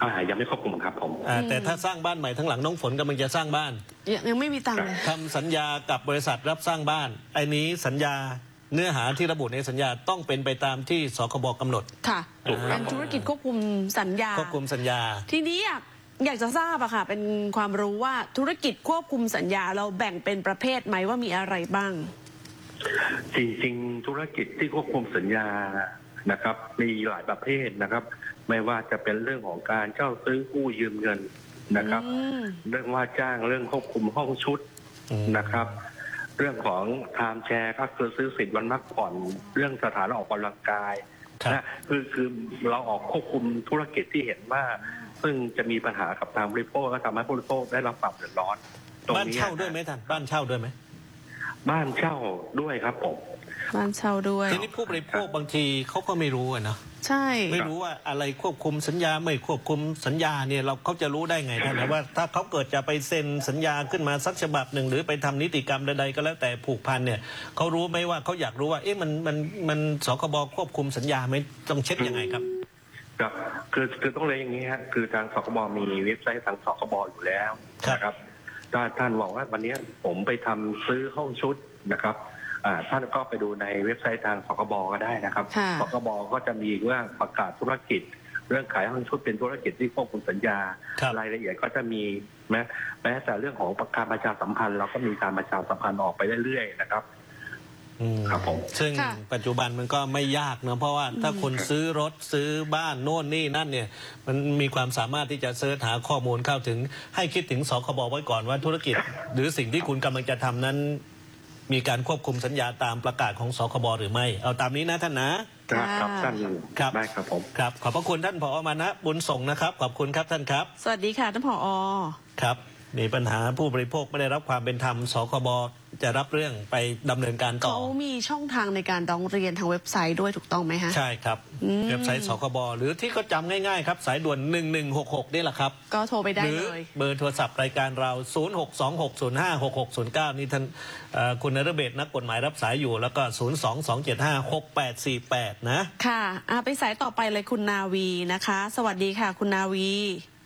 อ่ายังไม่ครอบคลุมครับผมอ่าแต่ถ้าสร้างบ้านใหม่ทั้งหลังน้องฝนกำลังจะสร้างบ้านยังไม่มีตังค์เลยทำสัญญากับบริษัทรับสร้างบ้านไอ้นี้สัญญาเนื้อหาที่ระบุในสัญญาต้องเป็นไปตามที่สคบกำหนดค่ะเป็นธุรกิจควบคุมสัญญาควบคุมสัญญาทีนี้อยากอยากจะทราบอะค่ะเป็นความรู้ว่าธุรกิจควบคุมสัญญาเราแบ่งเป็นประเภทไหมว่ามีอะไรบ้างจริงๆธุรกิจที่ควบคุมสัญญานะครับมีหลายประเภทนะครับไม่ว่าจะเป็นเรื่องของการเช่าซื้อกู้ยืมเงินนะครับเรื่องว่าจ้างเรื่องควบคุมห้องชุดนะครับเรื่องของไทม์แชร์ก็คือซื้อสิทธิ์วันพักผ่อนเรื่องสถานออกกำลังกายนะคือคือเราออกควบคุมธุรกิจที่เห็นว่าซึ่งจะมีปัญหากับทางบริโภคและทำให้ผู้บริโภคได้รับความเดือดร้อนบ้านเช่าด้วยไหมท่านบ้านเช่าด้วยไหมบ้านเช่าด้วยครับผมบ้านเช่าด้วยทีนี้ผู้บริโภคบางทีเขาก็ไม่รู้อะเนาะใช่ไม่รู้ว่าอะไรควบคุมสัญญาไม่ควบคุมสัญญาเนี่ยเราเขาจะรู้ได้ไงท่านว่าถ้าเขาเกิดจะไปเซ็นสัญญาขึ้นมาสักฉบับหนึ่งหรือไปทำนิติกรรมใดๆก็แล้วแต่ผูกพันเนี่ยเขารู้ไหมว่าเขาอยากรู้ว่าเอ๊ะมันมันมันสคบควบคุมสัญญาไหมต้องเช็คยังไงครับครับคือคือต้องเลยอย่างนี้ฮะคือทางสคบมีเว็บไซต์ทางสคบอยู่แล้วนะครับถ้าท่านบอกว่าวันนี้ผมไปทำซื้อห้องชุดนะครับท่านก็ไปดูในเว็บไซต์ทางสคบก็ได้นะครับสคบก็จะมีเรื่องประกาศธุรกิจเรื่องขายห้องชุดเป็นธุรกิจที่ควบคุมสัญญารายละเอียดก็จะมีแม้แม้แต่เรื่องของการประชาสัมพันธ์เราก็มีการประชาสัมพันธ์ออกไปเรื่อยๆนะครับครับผมซึ่งปัจจุบันมันก็ไม่ยากนะเพราะว่าถ้าคนซื้อรถซื้อบ้านโน่นนี่นั่นเนี่ยมันมีความสามารถที่จะเสิร์ชหาข้อมูลเข้าถึงให้คิดถึงสคบไว้ก่อนว่าธุรกิจหรือสิ่งที่คุณกำลังจะทำนั้นมีการควบคุมสัญญาตามประกาศของสคบหรือไม่เอาตามนี้นะท่านนะครับครับท่านครับได้ครับผมครับขอบพระคุณท่านผอ.มานะบุญส่งนะครับขอบคุณครับท่านครับสวัสดีค่ะท่านผอ. ครับมีปัญหาผู้บริโภคไม่ได้รับความเป็นธรรมสคบจะรับเรื่องไปดำเนินการต่อเขามีช่องทางในการร้องเรียนทางเว็บไซต์ด้วยถูกต้องไหมฮะใช่ครับเว็บไซต์สคบหรือที่ก็จำง่ายๆครับสายด่วนหนึ่งหนึ่งหกหกนี่แหละครับก็โทรไปได้เลยเบอร์โทรศัพท์รายการเราศูนย์ หก สอง หก ศูนย์ ห้า หก หก ศูนย์ เก้านี่ท่านคุณนฤเบศนักกฎหมายรับสายอยู่แล้วก็ศูนย์ สอง สอง เจ็ด ห้า หก แปด สี่ แปดนะค่ะไปสายต่อไปเลยคุณนาวีนะคะสวัสดีค่ะคุณนาวี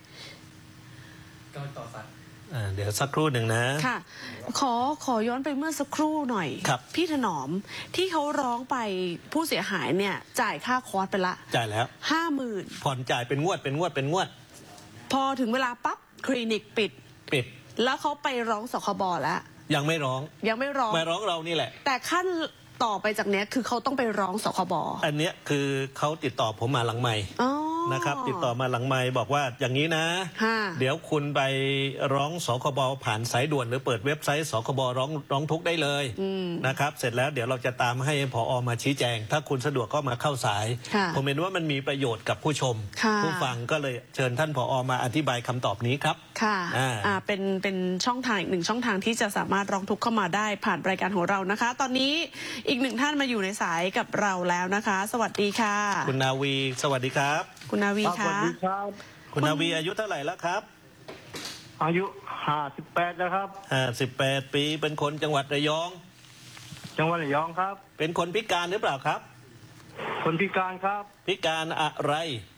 ก็ต่อสายเดี๋ยวสักครู่หนึ่งนะค่ะขอขอย้อนไปเมื่อสักครู่หน่อยพี่ถนอมที่เขาร้องไปผู้เสียหายเนี่ยจ่ายค่าคอร์สไปละจ่ายแล้วห้าหมื่นผ่อนจ่ายเป็นงวดเป็นงวดเป็นงวดพอถึงเวลาปั๊บคลินิกปิดปิดแล้วเขาไปร้องสคบแล้วยังไม่ร้องยังไม่ร้องไม่ร้องเรานี่แหละแต่ขั้นต่อไปจากเนี้ยคือเขาต้องไปร้องสคบอันเนี้ยคือเขาติดต่อผมมาหลังใหม่นะครับติดต่อมาหลังไมค์บอกว่าอย่างนี้นะเดี๋ยวคุณไปร้องสคบผ่านสายด่วนหรือเปิดเว็บไซต์สคบร้องร้องทุกข์ได้เลยนะครับเสร็จแล้วเดี๋ยวเราจะตามให้ผอ.มาชี้แจงถ้าคุณสะดวกก็มาเข้าสายผมเห็นว่ามันมีประโยชน์กับผู้ชมผู้ฟังก็เลยเชิญท่านผอ.มาอธิบายคำตอบนี้ครับค่ะอ่าเป็นเป็นช่องทางอีกหนึ่งช่องทางที่จะสามารถร้องทุกข์เข้ามาได้ผ่านรายการของเรานะคะตอนนี้อีกหนึ่งท่านมาอยู่ในสายกับเราแล้วนะคะสวัสดีค่ะคุณนาวีสวัสดีครับคุณนาวีคะสวัสดีครับคุณนาวีอายุเท่าไหร่แล้วครับอายุห้าสิบแปดแล้วครับห้าสิบแปดปีเป็นคนจังหวัดระยองจังหวัดระยองครับเป็นคนพิการหรือเปล่าครับคนพิการครับพิการอะไร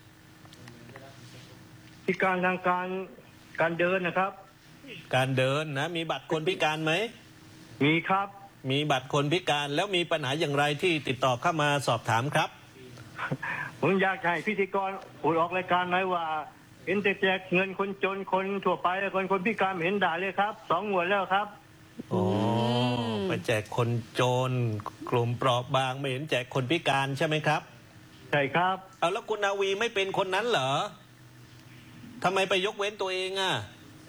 พิการทางการการเดินนะครับการเดินนะมีบัตรคนพิการไหมมีครับมีบัตรคนพิการแล้วมีปัญหาอย่างไรที่ติดต่อเข้ามาสอบถามครับผมอยากให้พิธีกรพูดออกรายการหน่อยว่าเห็นแต่แจกเงินคนจนคนทั่วไปคนคนพิการเห็นด่าเลยครับสองงวดแล้วครับโอ้ไปแจกคนจนกลุ่มเปราะบางไม่เห็นแจกคนพิการใช่ไหมครับใช่ครับเอาแล้วคุณนาวีไม่เป็นคนนั้นเหรอทำไมไปยกเว้นตัวเองอ่ะ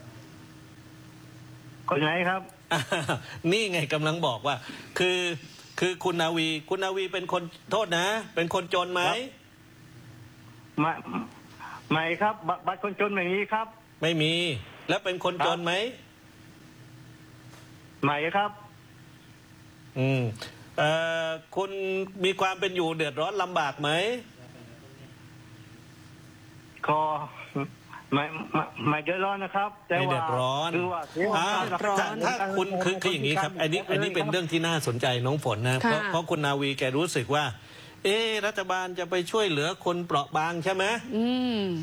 คนไหนครับนี่ไงกำลังบอกว่าคือคือคุณนาวีคุณนาวีเป็นคนโทษนะเป็นคนจนไหมไม่ไม่ครับบัตรคนจนไม่มีครับไม่มีแล้วเป็นคนจนไหมไม่ครับอืมเอ่อคุณมีความเป็นอยู่เดือดร้อนลำบากไหมก็ไม่ไม่ไม่เดือดร้อนนะครับแต่ว่าคือว่าถ้าคุณคือคืออย่างนี้ครับอันนี้อันนี้เป็นเรื่องที่น่าสนใจน้องฝนนะเพราะเพราะคุณนาวีแกรู้สึกว่าเอ๊รัฐบาลจะไปช่วยเหลือคนเปราะบางใช่ไหม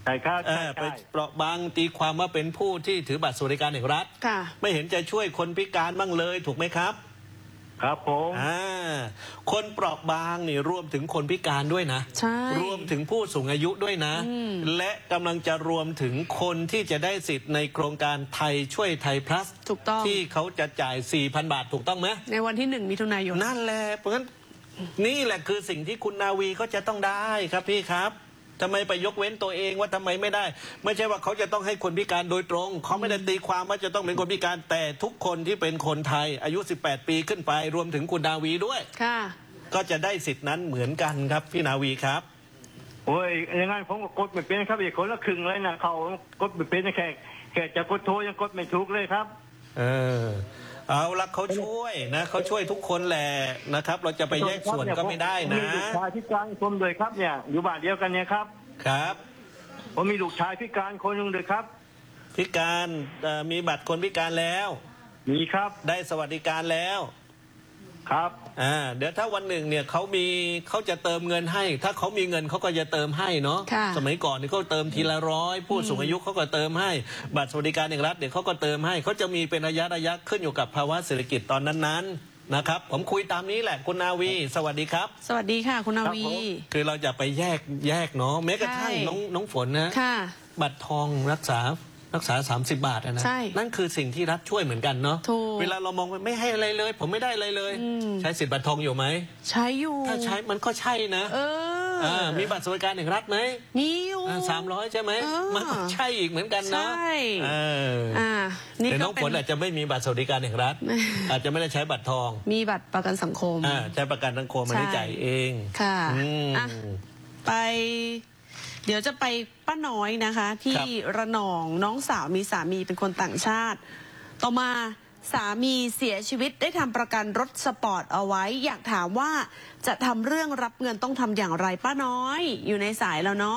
ใช่ครับเอใช่อไปใช่เปราะบางตีความว่าเป็นผู้ที่ถือบัตรสวัสดิการแห่งรัฐค่ะไม่เห็นจะช่วยคนพิการบ้างเลยถูกไหมครับครับผมอ่าคนเปราะบางนี่รวมถึงคนพิการด้วยนะใช่รวมถึงผู้สูงอายุด้วยนะอืมและกำลังจะรวมถึงคนที่จะได้สิทธิ์ในโครงการไทยช่วยไทย plus ถูกต้องที่เขาจะจ่าย สี่พัน บาทถูกต้องไหมในวันที่หนึ่งมิถุนายนนั่นแหละเพราะฉะนั้นนี่แหละคือสิ่งที่คุณนาวีเขาจะต้องได้ครับพี่ครับทำไมไปยกเว้นตัวเองว่าทำไมไม่ได้ ไม่ใช่ว่าเขาจะต้องให้คนพิการโดยตรงเขาไม่ได้ตีความว่าจะต้องเป็นคนพิการแต่ทุกคนที่เป็นคนไทยอายุสิบแปดปีขึ้นไปรวมถึงคุณนาวีด้วยค่ะก็จะได้สิทธินั้นเหมือนกันครับพี่นาวีครับโอ้ยอย่างงั้นผมก็กดไม่เป็นครับอีกคนละครึ่งเลยนะเขากดไม่เป็นแค่แค่จะกดโทรยังกดไม่ถูกเลยครับเออเอาละเขาช่วยนะเขาช่วยทุกคนแหละนะครับ เราจะไปแยกส่วนก็ไม่ได้ผมนะมีลูกชายพิการคนเลยครับเนี่ยอยู่บ้านเดียวกันเนี่ยครับครับผมมีลูกชายพิการคนหนึ่งเลยครับพิการเอ่อมีบัตรคนพิการแล้วมีครับได้สวัสดิการแล้วครับอ่าเดี๋ยวถ้าวันหนึ่งเนี่ยเขามีเขาจะเติมเงินให้ ถ้าเขามีเงินเขาก็จะเติมให้เนาะค่ะสมัยก่อนนี่เขาเติมทีละร้อยผู้สูงอายุเขาก็เติมให้ บัตรสวัสดิการแห่งรัฐเดี๋ยวเขาก็เติมให้เขาจะมีเป็นระยะระยะขึ้นอยู่กับภาวะเศรษฐกิจตอนนั้นๆนะครับ ผมคุยตามนี้แหละคุณนาวี สวัสดีครับสวัสดีค่ะ คุณนาวีคือเราจะไปแยกแยกเนาะแม้กระทั่งใช่น้องน้องฝนนะค่ะบัตรทองรักษารักษา สามสิบบาทอะนะใช่นั่นคือสิ่งที่รัฐช่วยเหมือนกันเนาะถูกเวลาเรามองไปไม่ให้อะไรเลย ผมไม่ได้อะไรเลยอืมใช้สิทธิ์บัตรทองอยู่ไหมใช้อยู่ถ้าใช้มันก็ใช่นะเออามีบัตรสวัสดิการแห่งรัฐไหมมีอยู่สามร้อยใช่ไหมเออมันก็ใช่อีกเหมือนกันนะใช่เอออ่า นี่แต่ก็น้องเป็ฝนนอาจจะไม่มีบัตรสวัสดิการแห่งรัฐไม่อาจจะไม่ได้ใช้บัตรทองมีบัตรประกันสังคมอ่าใช้ประกันสังคมมันได้ใช่จ่ายเองค่ะอืมอ่ะ ไป เดี๋ยวจะไปป้าน้อยนะคะ ที่ครับระนองน้องสาวมีสามีเป็นคนต่างชาติ ต่อมาสามีเสียชีวิตได้ทำประกันรถสปอร์ตเอาไว้ อยากถามว่าจะทำเรื่องรับเงินต้องทำอย่างไรป้าน้อย อยู่ในสายแล้วเนาะ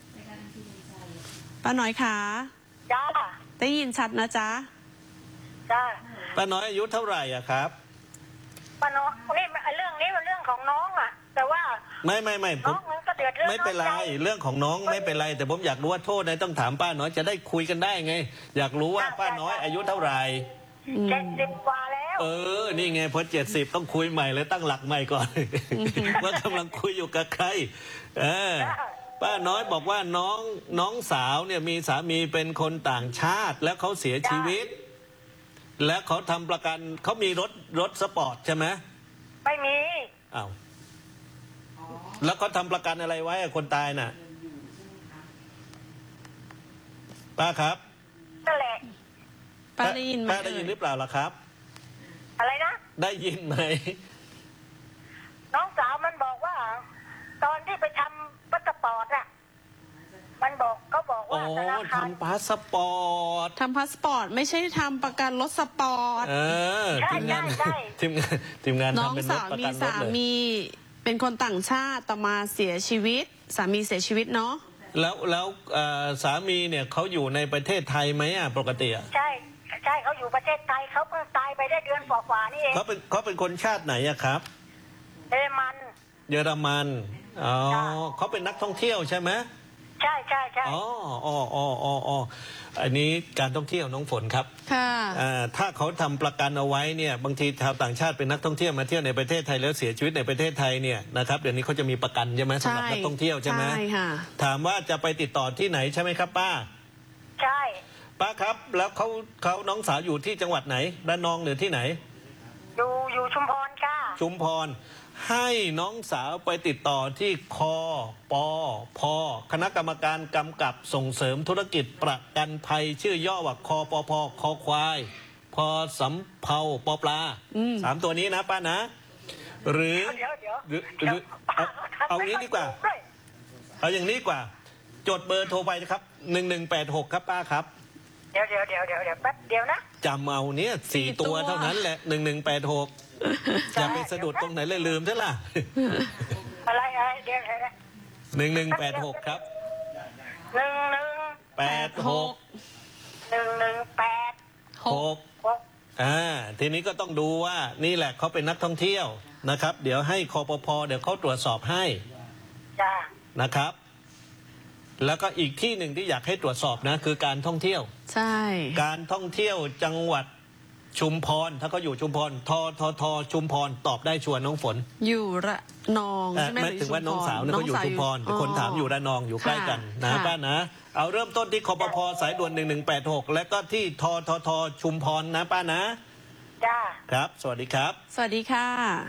ป้าน้อยคะจ้าได้ยินชัดนะจ๊ะจ้าป้าน้อยอายุเท่าไหร่อะครับป้าน้องนี่เรื่องนี้เป็นเรื่องของน้องอ่ะ แต่ว่าไม่ไม่ไม่ผน้อมงมันก็เดือดเรื่องไม่เป็นไรองใจเรื่องของน้องไม่เป็นไร แต่ผมอยากรู้ว่าโทษนะต้องถามป้าน้อยจะได้คุยกันได้ไง อยากรู้ว่าป้าน้อยอายุเท่าไหร่เจ็ดสิบกว่าแล้วเออ นี่ไงพอเจ็ดสิบต้องคุยใหม่เลยตั้งหลักใหม่ก่อน ว่ากำลังคุยอยู่กับใครเออป้าน้อยบอกว่าน้องน้องสาวเนี่ยมีสามีเป็นคนต่างชาติแล้วเขาเสียชีวิต แล้วเขาทำประกันเขามีรถรถสปอร์ตใช่ไหมไม่มีอ้าวแล้วเขาทำประกันอะไรไว้อะคนตายน่ะป้าครับนั่นแหละป้าได้ยินไหมป้าได้ยินหรือเปล่าล่ะครับอะไรนะได้ยินไหมน้องสาวมันบอกว่า ตอนที่ไปทำพาสปอร์ตอะมันบอกเขาบอกอ๋อว่าธนาคารทำพาสปอร์ตทำพาสปอร์ตไม่ใช่ทำประกันรถสปอร์ตเออทีมงานทีมงานทีมงานน้องทำเป็นรถสาวประมีกันรถสาเลยมีเป็นคนต่างชาติต่อมาเสียชีวิต สามีเสียชีวิตเนาะแล้วแล้วเอ่อสามีเนี่ยเขาอยู่ในประเทศไทยไหมอ่ะปกติอ่ะใช่ใช่เขาอยู่ประเทศไทยเขาเพิ่งตายไปได้เดือนกว่าๆนี่เองเขาเป็นเขาเป็นคนชาติไหนอะครับเยอรมันเยอรมันอ๋อจ้ะเขาเป็นนักท่องเที่ยวใช่ไหมใช่ใช่ใช่อ๋ออ๋ออ๋ออ๋ออ๋ออันนี้การท่องเที่ยวน้องฝนครับค่ะอ่าถ้าเขาทำประกันเอาไว้เนี่ยบางทีชาวต่างชาติเป็นนักท่องเที่ยวมาเที่ยวในประเทศไทยแล้วเสียชีวิตในประเทศไทยเนี่ยนะครับเดี๋ยวนี้เขาจะมีประกันใช่ไหมสำหรับนักท่องเที่ยวใช่ไหมใช่ค่ะถามว่าจะไปติดต่อที่ไหนใช่ไหมครับป้าใช่ป้าครับแล้วเขาเขาน้องสาวอยู่ที่จังหวัดไหนระนองหรือที่ไหนอยู่อยู่ชุมพรค่ะชุมพรให้น้องสาวไปติดต่อที่คอปอพอคณะกรรมการกำกับส่งเสริมธุรกิจประกันภัยชื่อย่อว่าคอปอพอคอควายพอสำเภาปอปลาอืมสามตัวนี้นะป้านะ หรือเดี๋ยวเดี๋ยวหรือหเดี๋รืยวอเอาเอางี้ดีกว่าด้วยเอาอย่างนี้ดีกว่า จดเบอร์โทรไปนะครับหนึ่งหนึ่งแปดหกครับป้าครับเดี๋ยวเดี๋ยวเดี๋ยวเดี๋ยวเดี๋ยวแป๊บเดียวนะจำเอาเนี่ยสี่ตัวเท่านั้นแหละหนึ่งหนึ่งแปดหกอย่าไปสะดุดตรงไหนเลยลืมซะล่ะอะไรอะไรเดี๋ยวเดี๋ยวหนึ่งหนึ่งแปดหกครับหนึ่งหนึ่งแปดหกหนึ่งหนึ่งแปดหกหกอ่าทีนี้ก็ต้องดูว่านี่แหละเขาเป็นนักท่องเที่ยวนะครับ เดี๋ยวให้คอปพเดี๋ยวเขาตรวจสอบให้จ้านะครับแล้วก็อีกที่หนึ่งที่อยากให้ตรวจสอบนะคือการท่องเที่ยวใช่การท่องเที่ยวจังหวัดชุมพรถ้าเขาอยู่ชุมพรทททชุมพรตอบได้ชัวร์น้องฝนอยู่ระนองใช่ไหมไม่ถึงว่าน้องสาวเนี่ยเขาอยู่ชุมพรคนถามอยู่ระนองอยู่ใกล้กันนะป้านะเอาเริ่มต้นที่คปภสายด่วนหนึ่งหนึ่งแปดหกและก็ที่ทททชุมพรนะป้านะจ้าครับสวัสดีครับสวัสดีค่ะ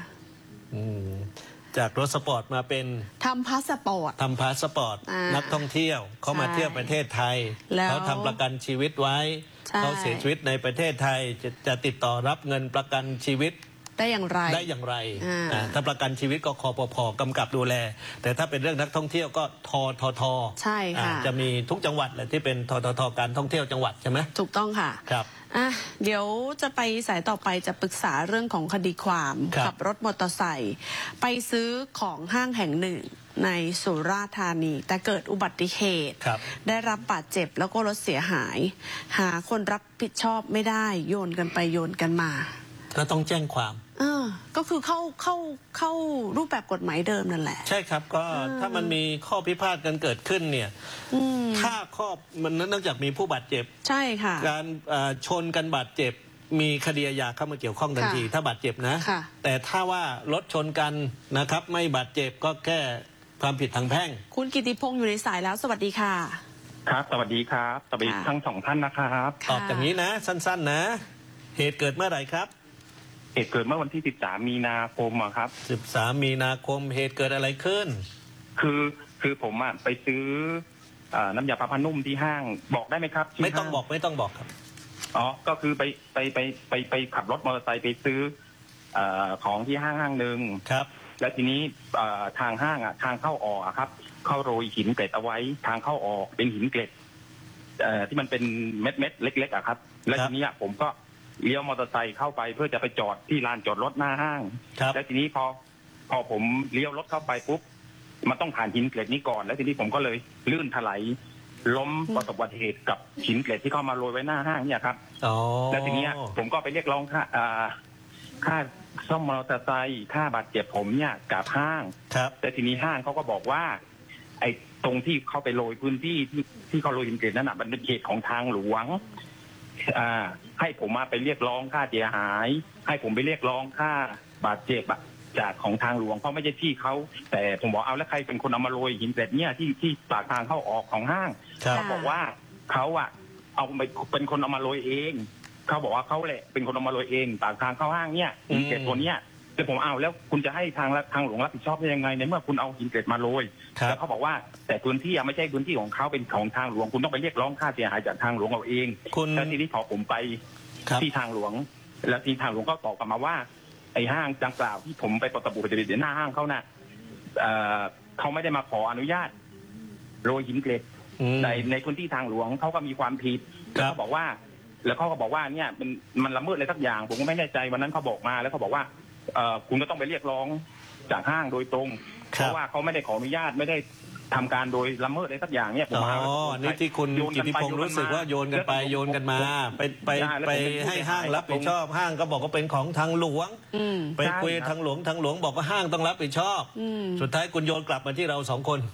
จากรถสปอร์ตมาเป็นทำพาสปอร์ตทำพาสปอร์ตนักท่องเที่ยวเขามาเที่ยวประเทศไทยเขาทำประกันชีวิตไว้เขาเสียชีวิตในประเทศไทยจะจะติดต่อรับเงินประกันชีวิตได้อย่างไรได้อย่างไรถ้าประกันชีวิตก็คปภกำกับดูแลแต่ถ้าเป็นเรื่องนักท่องเที่ยวก็ทททใช่ค่ะจะมีทุกจังหวัดแหละที่เป็นทททการท่องเที่ยวจังหวัดใช่ไหมถูกต้องค่ะครับอ่ะเดี๋ยวจะไปสายต่อไปจะปรึกษาเรื่องของคดีความขับรถมอเตอร์ไซค์ไปซื้อของห้างแห่งหนึ่งในสุราษฎร์ธานีแต่เกิดอุบัติเหตุได้รับบาดเจ็บแล้วก็รถเสียหายหาคนรับผิดชอบไม่ได้โยนกันไปโยนกันมาก็ต้องแจ้งความเออก็คือเข้าเข้าเข้ารูปแบบกฎหมายเดิมนั่นแหละใช่ครับก็ถ้ามันมีข้อพิพาทกันเกิดขึ้นเนี่ยถ้าข้อมันเนื่องจากมีผู้บาดเจ็บใช่ค่ะการชนกันบาดเจ็บมีคดีอาญาเข้ามาเกี่ยวข้องทันทีถ้าบาดเจ็บนะแต่ถ้าว่ารถชนกันนะครับไม่บาดเจ็บก็แค่ความผิดทางแพ่งคุณกิติพงศ์อยู่ในสายแล้วสวัสดีค่ะครับสวัสดีครับสวัสดีทั้งสองท่านนะครับตอบอย่างนี้นะสั้นๆนะเหตุเกิดเมื่อไหร่ครับเหตุเกิดเมื่อวันที่สิบสามมีนาคมครับสิบสามมีนาคมเหตุเกิดอะไรขึ้นคือคือผมอ่ะไปซื้อน้ำยาปะผ้านุ่มที่ห้างบอกได้ไหมครับไม่ต้องบอกไม่ต้องบอกครับอ๋อก็คือไปไปไปไปไปขับรถมอเตอร์ไซค์ไปซื้อของที่ห้างห้างหนึ่งครับแล้วทีนี้ทางห้างอ่ะทางเข้าออกครับเข้าโรยหินเกล็ดเอาไว้ทางเข้าออกเป็นหินเกล็ดที่มันเป็นเม็ดเม็ดเล็กๆอะครับแล้วทีนี้ผมก็เลี้ยวมอเตอร์ไซค์เข้าไปเพื่อจะไปจอดที่ลานจอดรถหน้าห้างแล้วทีนี้พอพอผมเลี้ยวรถเข้าไปปุ๊บมันต้องผ่านหินเกล็ดนี้ก่อนแล้วทีนี้ผมก็เลยลื่นถลายล้มประสบอุบัติเหตุกับหินเกล็ดที่เข้ามาโรยไว้หน้าห้างเนี่ยครับแล้วทีนี้ผมก็ไปเรียกร้องค่าค่าซ่อมมอเตอร์ไซค์ค่าบาดเจ็บผมเนี่ยกับห้างแต่ทีนี้ห้างเขาก็บอกว่าไอ้ตรงที่เขาไปโรยพื้นที่ที่ที่เขาโรยหินเกล็ดนั้นน่ะมันเป็นเขตของทางหลวงอ่าให้ผมมาไปเรียกร้องค่าเสียหายให้ผมไปเรียกร้องค่าบาดเจ็บจากของทางหลวงเพราะไม่ใช่ที่เขาแต่ผมบอกเอาแล้วใครเป็นคนเอามาโรยหินเกล็ดเนี่ยที่ที่ปากทางเข้าออกของห้างเขาบอกว่าเขาอะเอาไปเป็นคนเอามาโรยเองเขาบอกว่าเขาแหละเป็นคนเอามาโรยเองปากทางเข้าห้างเนี่ยหินเกล็ดตัวเนี้ยแต่ผมเอาแล้วคุณจะให้ทางทางหลวงรับผิดชอบได้ยังไงในเมื่อคุณเอาหินเกล็ดมาโรยแล้วเขาบอกว่าแต่พื้นที่ไม่ใช่พื้นที่ของเขาเป็นของทางหลวงคุณต้องไปเรียกร้องค่าเสียหายจากทางหลวงเอาเองแล้วทีนี้พอผมไปที่ทางหลวงแล้วที่ทางหลวงก็ตอบกลับมาว่าไอ้ห้างดังกล่าวที่ผมไปประสบอุบัติเหตุหน้าห้างเขาน่ะเขาไม่ได้มาขออนุญาตโรยหินเกล็ดในในพื้นที่ทางหลวงเขาก็มีความผิดแล้วเขาบอกว่าแล้วเขาก็บอกว่าเนี่ยมันมันละเมิดอะไรสักอย่างผมก็ไม่แน่ใจวันนั้นเขาบอกมาแล้วเขาบอกว่าคุณก็ต้องไปเรียกร้องจากห้างโดยตรงเพราะว่าเขาไม่ได้ขออนุญาตไม่ได้ทำการโดยละเมิดอะไรสักอย่างเนี่ยผมอ๋อนี่ที่คุณกิติพงศ์รู้สึกว่าโยนกันไปโยนกันมาไปไปไปให้ห้างรับผิดชอบห้างก็บอกว่าเป็นของทางหลวงไปคุยทางหลวงทางหลวงบอกว่าห้างต้องรับผิดชอบสุดท้ายคุณโยนกลับมาที่เราสองคน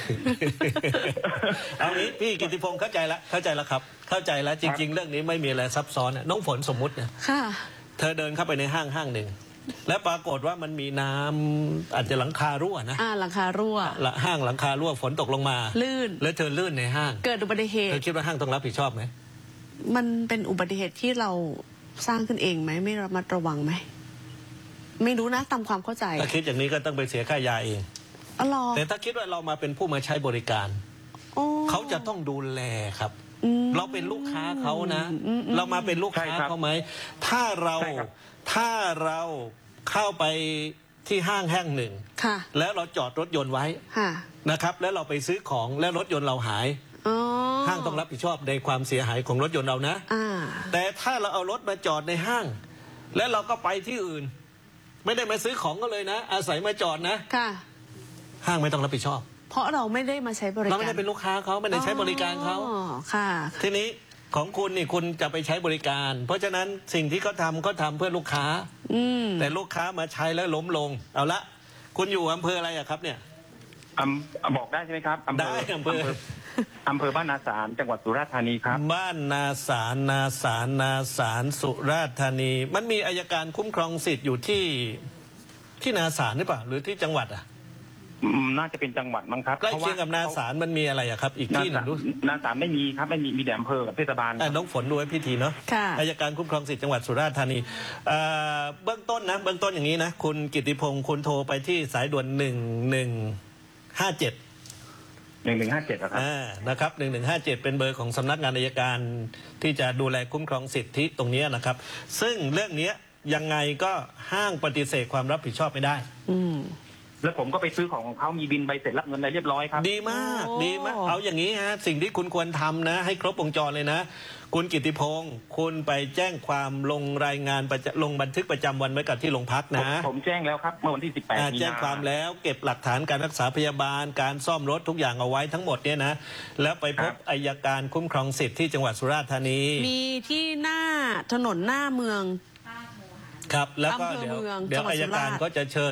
เอางี้พี่กิติพงศ์เข้าใจแล้วเข้าใจแล้วครับเข้าใจแล้วจริงๆเรื่องนี้ไม่มีอะไรซับซ้อนน้องฝนสมมุติเนี่ยเธอเดินเข้าไปในห้างห้างหนึ่งและปรากฏว่ามันมีน้ำอาจจะหลังคารั่วนะอ่าหลังคารั่วละห้างหลังคารั่วฝนตกลงมาลื่นแล้วเธอลื่นในห้างเกิดอุบัติเหตุเธอคิดว่าห้างต้องรับผิดชอบไหมมันเป็นอุบัติเหตุที่เราสร้างขึ้นเองไหมไม่ระมัดระวังไหมไม่รู้นะตามความเข้าใจถ้าคิดอย่างนี้ก็ต้องไปเสียค่ายาเองอ๋อแต่ถ้าคิดว่าเรามาเป็นผู้มาใช้บริการเขาจะต้องดูแลครับเราเป็นลูกค้าเขานะเรามาเป็นลูกค้าเขาไหมถ้าเราถ้าเราเข้าไปที่ห้างแห่งหนึ่งแล้วเราจอดรถยนต์ไว้นะครับแล้วเราไปซื้อของแล้วรถยนต์เราหายห้างต้องรับผิดชอบในความเสียหายของรถยนต์เรานะแต่ถ้าเราเอารถมาจอดในห้างแล้วเราก็ไปที่อื่นไม่ได้มาซื้อของก็เลยนะอาศัยมาจอดนะห้างไม่ต้องรับผิดชอบเพราะเราไม่ได้มาใช้บริการเราไม่ได้เป็นลูกค้าเขาไม่ได้ใช้บริการเขาทีนี้ของคุณนี่คุณจะไปใช้บริการเพราะฉะนั้นสิ่งที่เขาทำเขาทำเพื่อลูกค้าแต่ลูกค้ามาใช้แล้วล้มลงเอาละคุณอยู่อำเภออะไรอะครับเนี่ยอำบอกได้ใช่ไหมครับอำเภได้ออำเภออำเภอบ้านนาสารจังหวัดสุราษฎร์ธานีครับบ้านนาสารนาสารนาสารสุราษฎร์ธานี มันมีอัยการคุ้มครองสิทธิ์อยู่ที่ที่นาสารหรือเปล่าหรือที่จังหวัดอ่ะอืมน่าจะเป็นจังหวัดมั้งครับใกล้เคียงกับนาสารมันมีอะไรอะครับ อีกที่หนึ่งดูนาสารไม่มีครับไม่มีมีแต่อำเภอกับเทศบาลอ่ะน้องฝนดูให้พี่ทีเนาะค่ะอัยการคุ้มครองสิทธิ์จังหวัดสุราษฎร์ธานีเอ่อเบื้องต้นนะเบื้องต้นอย่างนี้นะคุณกิติพงศ์คุณโทรไปที่สายด่วนหนึ่งหนึ่งห้าเจ็ดหนึ่งหนึ่งห้าเจ็ดครับอ่านะครับหนึ่งหนึ่งห้าเจ็ดเป็นเบอร์ของสำนักงานอัยการที่จะดูแลคุ้มครองสิทธิตรงนี้นะครับ ซึ่งเรื่องนี้ยังไงก็ห้างปฏิเสธความรับผิดชอบไม่ได้อืมแล้วผมก็ไปซื้อของของเขามีบินใบเสร็จรับเงินอะไรเรียบร้อยครับดีมากโอ้ดีมากเอาอย่างนี้ฮะสิ่งที่คุณควรทำนะ ให้ครบวงจรเลยนะ คุณกิติพงศ์คุณไปแจ้งความลงรายงานประจลงบันทึกประจำวันไว้กับที่โรงพักผมนะผมแจ้งแล้วครับเมื่อวันที่สิบแปดอ่ามีนาแจ้งความแล้วเก็บหลักฐานการรักษาพยาบาลการซ่อมรถทุกอย่างเอาไว้ทั้งหมดเนี่ยนะแล้วไปพบอัยการคุ้มครองสิทธิ์ที่จังหวัดสุราษฎร์ธานีมีที่หน้าถนนหน้าเมืองครับแล้วก็อำเภอเดี๋ยวเมืองเดี๋ยวจังหวัดอัยการสุราษฎร์ก็จะเชิญ